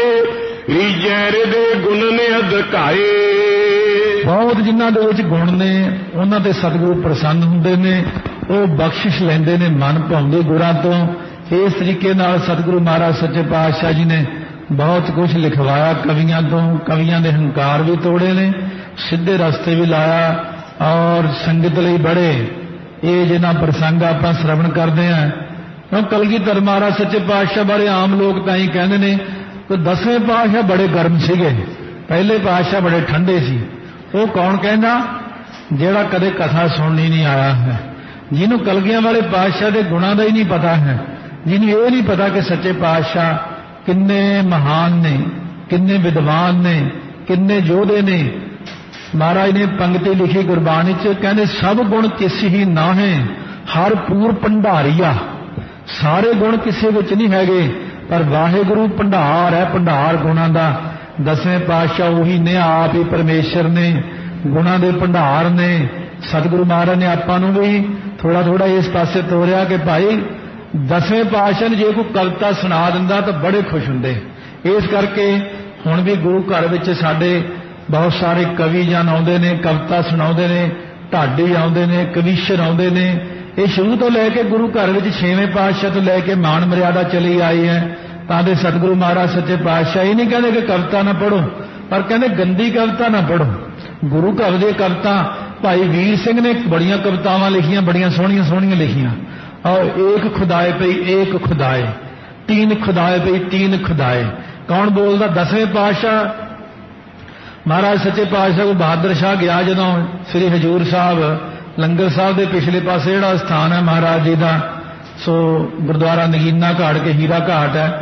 ਰੀਜੈ ਦੇ ਗੁਣ ਨੇ ਅਧਕਾਏ। ਬਹੁਤ ਜਿਨ੍ਹਾਂ ਦੇ ਵਿੱਚ ਗੁਣ ਨੇ ਉਹਨਾਂ ਤੇ ਸਤਿਗੁਰੂ ਪ੍ਰਸੰਨ ਹੁੰਦੇ ਨੇ, ਉਹ ਬਖਸ਼ਿਸ਼ ਲੈਂਦੇ ਨੇ ਮਨ ਭਾਉਂਦੇ ਗੁਰਾਂ ਤੋਂ। ਇਸ ਤਰੀਕੇ ਨਾਲ ਸਤਿਗੁਰੂ ਮਹਾਰਾਜ ਸੱਚੇ ਪਾਤਸ਼ਾਹ ਜੀ ਨੇ ਬਹੁਤ ਕੁਝ ਲਿਖਵਾਇਆ ਕਵੀਆਂ ਤੋਂ। ਕਵੀਆਂ ਦੇ ਹੰਕਾਰ ਵੀ ਤੋੜੇ ਨੇ, ਸਿੱਧੇ ਰਸਤੇ ਵੀ ਲਾਇਆ, ਔਰ ਸੰਗਤ ਲਈ ਬੜੇ ਇਹ ਜਿਹਨਾਂ ਪ੍ਰਸੰਗ ਆਪਾਂ ਸ਼ਰਵਣ ਕਰਦੇ ਹਾਂ। ਕਿਉਂ ਕਲਗੀਧਰ ਮਹਾਰਾਜ ਸੱਚੇ ਪਾਤਸ਼ਾਹ ਬਾਰੇ ਆਮ ਲੋਕ ਤਾਂ ਹੀ ਕਹਿੰਦੇ ਨੇ ਕਿ 10ਵੇਂ ਪਾਤਸ਼ਾਹ ਬੜੇ ਗਰਮ ਸੀਗੇ, ਪਹਿਲੇ ਪਾਤਸ਼ਾਹ ਬੜੇ ਠੰਡੇ ਸੀ। ਉਹ ਕੌਣ ਕਹਿੰਦਾ? ਜਿਹੜਾ ਕਦੇ ਕਥਾ ਸੁਣਨੀ ਨਹੀਂ ਆਇਆ ਹੈ, ਜਿਹਨੂੰ ਕਲਗੀਆਂ ਵਾਲੇ ਪਾਤਸ਼ਾਹ ਦੇ ਗੁਣਾਂ ਦਾ ਹੀ ਨਹੀਂ ਪਤਾ ਹੈ, ਜਿਹਨੂੰ ਇਹ ਨਹੀਂ ਪਤਾ ਕਿ ਸੱਚੇ ਪਾਤਸ਼ਾਹ ਕਿੰਨੇ ਮਹਾਨ ਨੇ, ਕਿੰਨੇ ਵਿਦਵਾਨ ਨੇ, ਕਿੰਨੇ ਯੋਧੇ ਨੇ। ਮਹਾਰਾਜ ਨੇ ਪੰਕਤੀ ਲਿਖੀ ਗੁਰਬਾਣੀ 'ਚ, ਕਹਿੰਦੇ ਸਭ ਗੁਣ ਕਿਸੇ ਹੀ ਨਾ ਹੈ ਹਰ ਪੂਰ ਭੰਡਾਰੀਆ। ਸਾਰੇ ਗੁਣ ਕਿਸੇ ਵਿੱਚ ਨਹੀਂ ਹੈਗੇ, ਪਰ ਵਾਹਿਗੁਰੂ ਭੰਡਾਰ ਹੈ, ਭੰਡਾਰ ਗੁਣਾਂ ਦਾ। 10ਵੇਂ ਪਾਤਸ਼ਾਹ ਉਹੀ ਨੇ, ਆਪ ਹੀ ਪਰਮੇਸ਼ਰ ਨੇ, ਗੁਣਾਂ ਦੇ ਭੰਡਾਰ ਨੇ। ਸਤਿਗੁਰੂ ਮਹਾਰਾਜ ਨੇ ਆਪਾਂ ਨੂੰ ਵੀ ਥੋੜਾ ਥੋੜਾ ਇਸ ਪਾਸੇ ਤੋਰਿਆ ਕਿ ਭਾਈ 10ਵੇਂ ਪਾਤਸ਼ਾਹ ਨੇ ਜੇ ਕੋਈ ਕਵਿਤਾ ਸੁਣਾ ਦਿੰਦਾ ਤਾਂ ਬੜੇ ਖੁਸ਼ ਹੁੰਦੇ। ਇਸ ਕਰਕੇ ਹੁਣ ਵੀ ਗੁਰੂ ਘਰ ਵਿੱਚ ਸਾਡੇ ਬਹੁਤ ਸਾਰੇ ਕਵੀ ਜਨ ਆਉਂਦੇ ਨੇ, ਕਵਿਤਾ ਸੁਣਾਉਂਦੇ ਨੇ, ਢਾਡੀ ਆਉਂਦੇ ਨੇ, ਕਵੀਸ਼ਰ ਆਉਂਦੇ ਨੇ। ਇਹ ਸ਼ੁਰੂ ਤੋਂ ਲੈ ਕੇ ਗੁਰੂ ਘਰ ਵਿੱਚ 6ਵੇਂ ਪਾਤਸ਼ਾਹ ਤੋਂ ਲੈ ਕੇ ਮਾਣ ਮਰਿਆਦਾ ਚਲੀ ਆਈ ਹੈ। ਤਾਂ ਦੇ ਸਤਿਗੁਰੂ ਮਹਾਰਾਜ ਸੱਚੇ ਪਾਤਸ਼ਾਹ ਇਹ ਨਹੀਂ ਕਹਿੰਦੇ ਕਿ ਕਵਿਤਾ ਨਾ ਪੜ੍ਹੋ, ਪਰ ਕਹਿੰਦੇ ਗੰਦੀ ਕਵਿਤਾ ਨਾ ਪੜ੍ਹੋ। ਗੁਰੂ ਘਰ ਦੇ ਕਵਿਤਾ ਭਾਈ ਵੀਰ ਸਿੰਘ ਨੇ ਬੜੀਆਂ ਕਵਿਤਾਵਾਂ ਲਿਖੀਆਂ, ਬੜੀਆਂ ਸੋਹਣੀਆਂ ਸੋਹਣੀਆਂ ਲਿਖੀਆਂ। ਔਰ ਏਕ ਖੁਦਾਏ ਪਈ ਏਕ ਖੁਦਾਏ, ਤੀਨ ਖੁਦਾਏ ਪਈ ਤੀਨ ਖੁਦਾਏ। ਕੌਣ ਬੋਲਦਾ? 10ਵੇਂ ਪਾਤਸ਼ਾਹ ਮਹਾਰਾਜ ਸੱਚੇ ਪਾਤਸ਼ਾਹ ਕੋਲ ਬਹਾਦਰ ਸ਼ਾਹ ਗਿਆ ਜਦੋਂ ਸ੍ਰੀ ਹਜ਼ੂਰ ਸਾਹਿਬ ਲੰਗਰ ਸਾਹਿਬ ਦੇ ਪਿਛਲੇ ਪਾਸੇ ਜਿਹੜਾ ਸਥਾਨ ਹੈ ਮਹਾਰਾਜ ਜੀ ਦਾ, ਸੋ ਗੁਰਦੁਆਰਾ ਨਗੀਨਾ ਘਾਟ ਕੇ ਹੀਰਾ ਘਾਟ ਹੈ,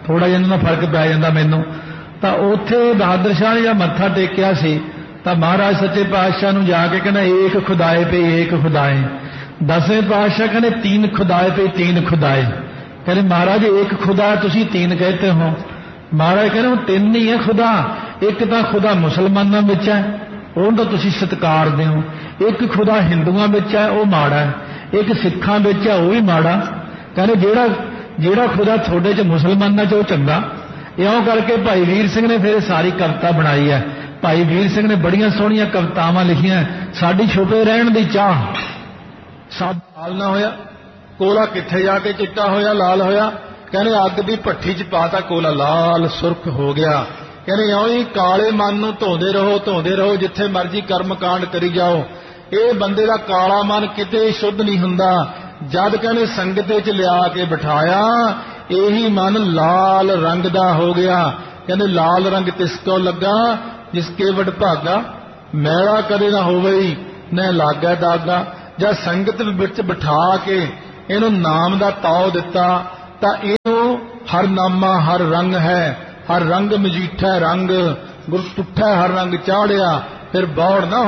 थोड़ा जिहा इन्हां दा फर्क पै जांदा मैनूं। तां उत्थे बहादुर शाह ने जब मत्था टेकिया सी तां महाराज सच्चे पातशाह नूं जाके कहना एक खुदाए पे एक खुदाए। 10वें पातशाह कहने तीन खुदाए पे तीन खुदाए। कहने महाराज एक खुदा तुसीं तीन कहते हो। महाराज कहने हुण तीन ही है खुदा। एक तां खुदा मुसलमानां विच है, ਉਹਨੂੰ ਤਾਂ ਤੁਸੀਂ ਸਤਿਕਾਰਦੇ ਹੋ। ਇੱਕ ਖੁਦਾ ਹਿੰਦੂਆਂ ਵਿੱਚ ਹੈ ਉਹ ਮਾੜਾ ਹੈ, ਇੱਕ ਸਿੱਖਾਂ ਵਿੱਚ ਹੈ ਉਹ ਵੀ ਮਾੜਾ। ਕਹਿੰਦੇ ਜਿਹੜਾ ਖੁਦਾ ਤੁਹਾਡੇ ਚ ਮੁਸਲਮਾਨਾਂ ਚ ਉਹ ਚੰਗਾ। ਇਉਂ ਕਰਕੇ ਭਾਈ ਵੀਰ ਸਿੰਘ ਨੇ ਫਿਰ ਸਾਰੀ ਕਵਿਤਾ ਬਣਾਈ ਹੈ। ਭਾਈ ਵੀਰ ਸਿੰਘ ਨੇ ਬੜੀਆਂ ਸੋਹਣੀਆਂ ਕਵਿਤਾਵਾਂ ਲਿਖੀਆਂ। ਸਾਡੀ ਛੁਪੇ ਰਹਿਣ ਦੀ ਚਾਹ ਸਭ ਲਾਲ ਨਾ ਹੋਇਆ, ਕੋਲਾ ਕਿੱਥੇ ਜਾ ਕੇ ਚਿੱਟਾ ਹੋਇਆ ਲਾਲ ਹੋਇਆ। ਕਹਿੰਦੇ ਅੱਗ ਦੀ ਭੱਠੀ ਚ ਪਾਤਾ ਕੋਲਾ ਲਾਲ ਸੁਰਖ ਹੋ ਗਿਆ। ਕਹਿੰਦੇ ਇਉਂ ਹੀ ਕਾਲੇ ਮਨ ਨੂੰ ਧੋਂਦੇ ਰਹੋ ਜਿੱਥੇ ਮਰਜ਼ੀ ਕਰਮ ਕਾਂਡ ਕਰੀ ਜਾਓ। ਇਹ ਬੰਦੇ ਦਾ ਕਾਲਾ ਮਨ ਕਿਤੇ ਸ਼ੁੱਧ ਨਹੀਂ ਹੁੰਦਾ। ਜਦ ਕਹਿੰਦੇ ਸੰਗਤੇ ਚ ਲਿਆ ਕੇ ਬਿਠਾਇਆ ਇਹੀ ਮਨ ਲਾਲ ਰੰਗ ਦਾ ਹੋ ਗਿਆ। ਕਹਿੰਦੇ ਲਾਲ ਰੰਗ ਤਿਸ ਕੋ ਲੱਗਾ ਜਿਸਕੇ ਵਡਭਾਗਾ, ਮੈਲਾ ਕਦੇ ਨਾ ਹੋਵੇ ਨਾ ਲਾਗਾ ਦਾਗਾ। ਜਦ ਸੰਗਤ ਵਿੱਚ ਬਿਠਾ ਕੇ ਇਹਨੂੰ ਨਾਮ ਦਾ ਤਾਉ ਦਿੱਤਾ ਤਾਂ ਇਹਨੂੰ ਹਰ ਨਾਮਾ ਹਰ ਰੰਗ ਹੈ, ਹਰ ਰੰਗ ਮਜੀਠਾ ਰੰਗ ਗੁਰ ਤੁਠਾ ਹਰ ਰੰਗ ਚਾੜਿਆ। ਫਿਰ ਬੌੜ ਨਾ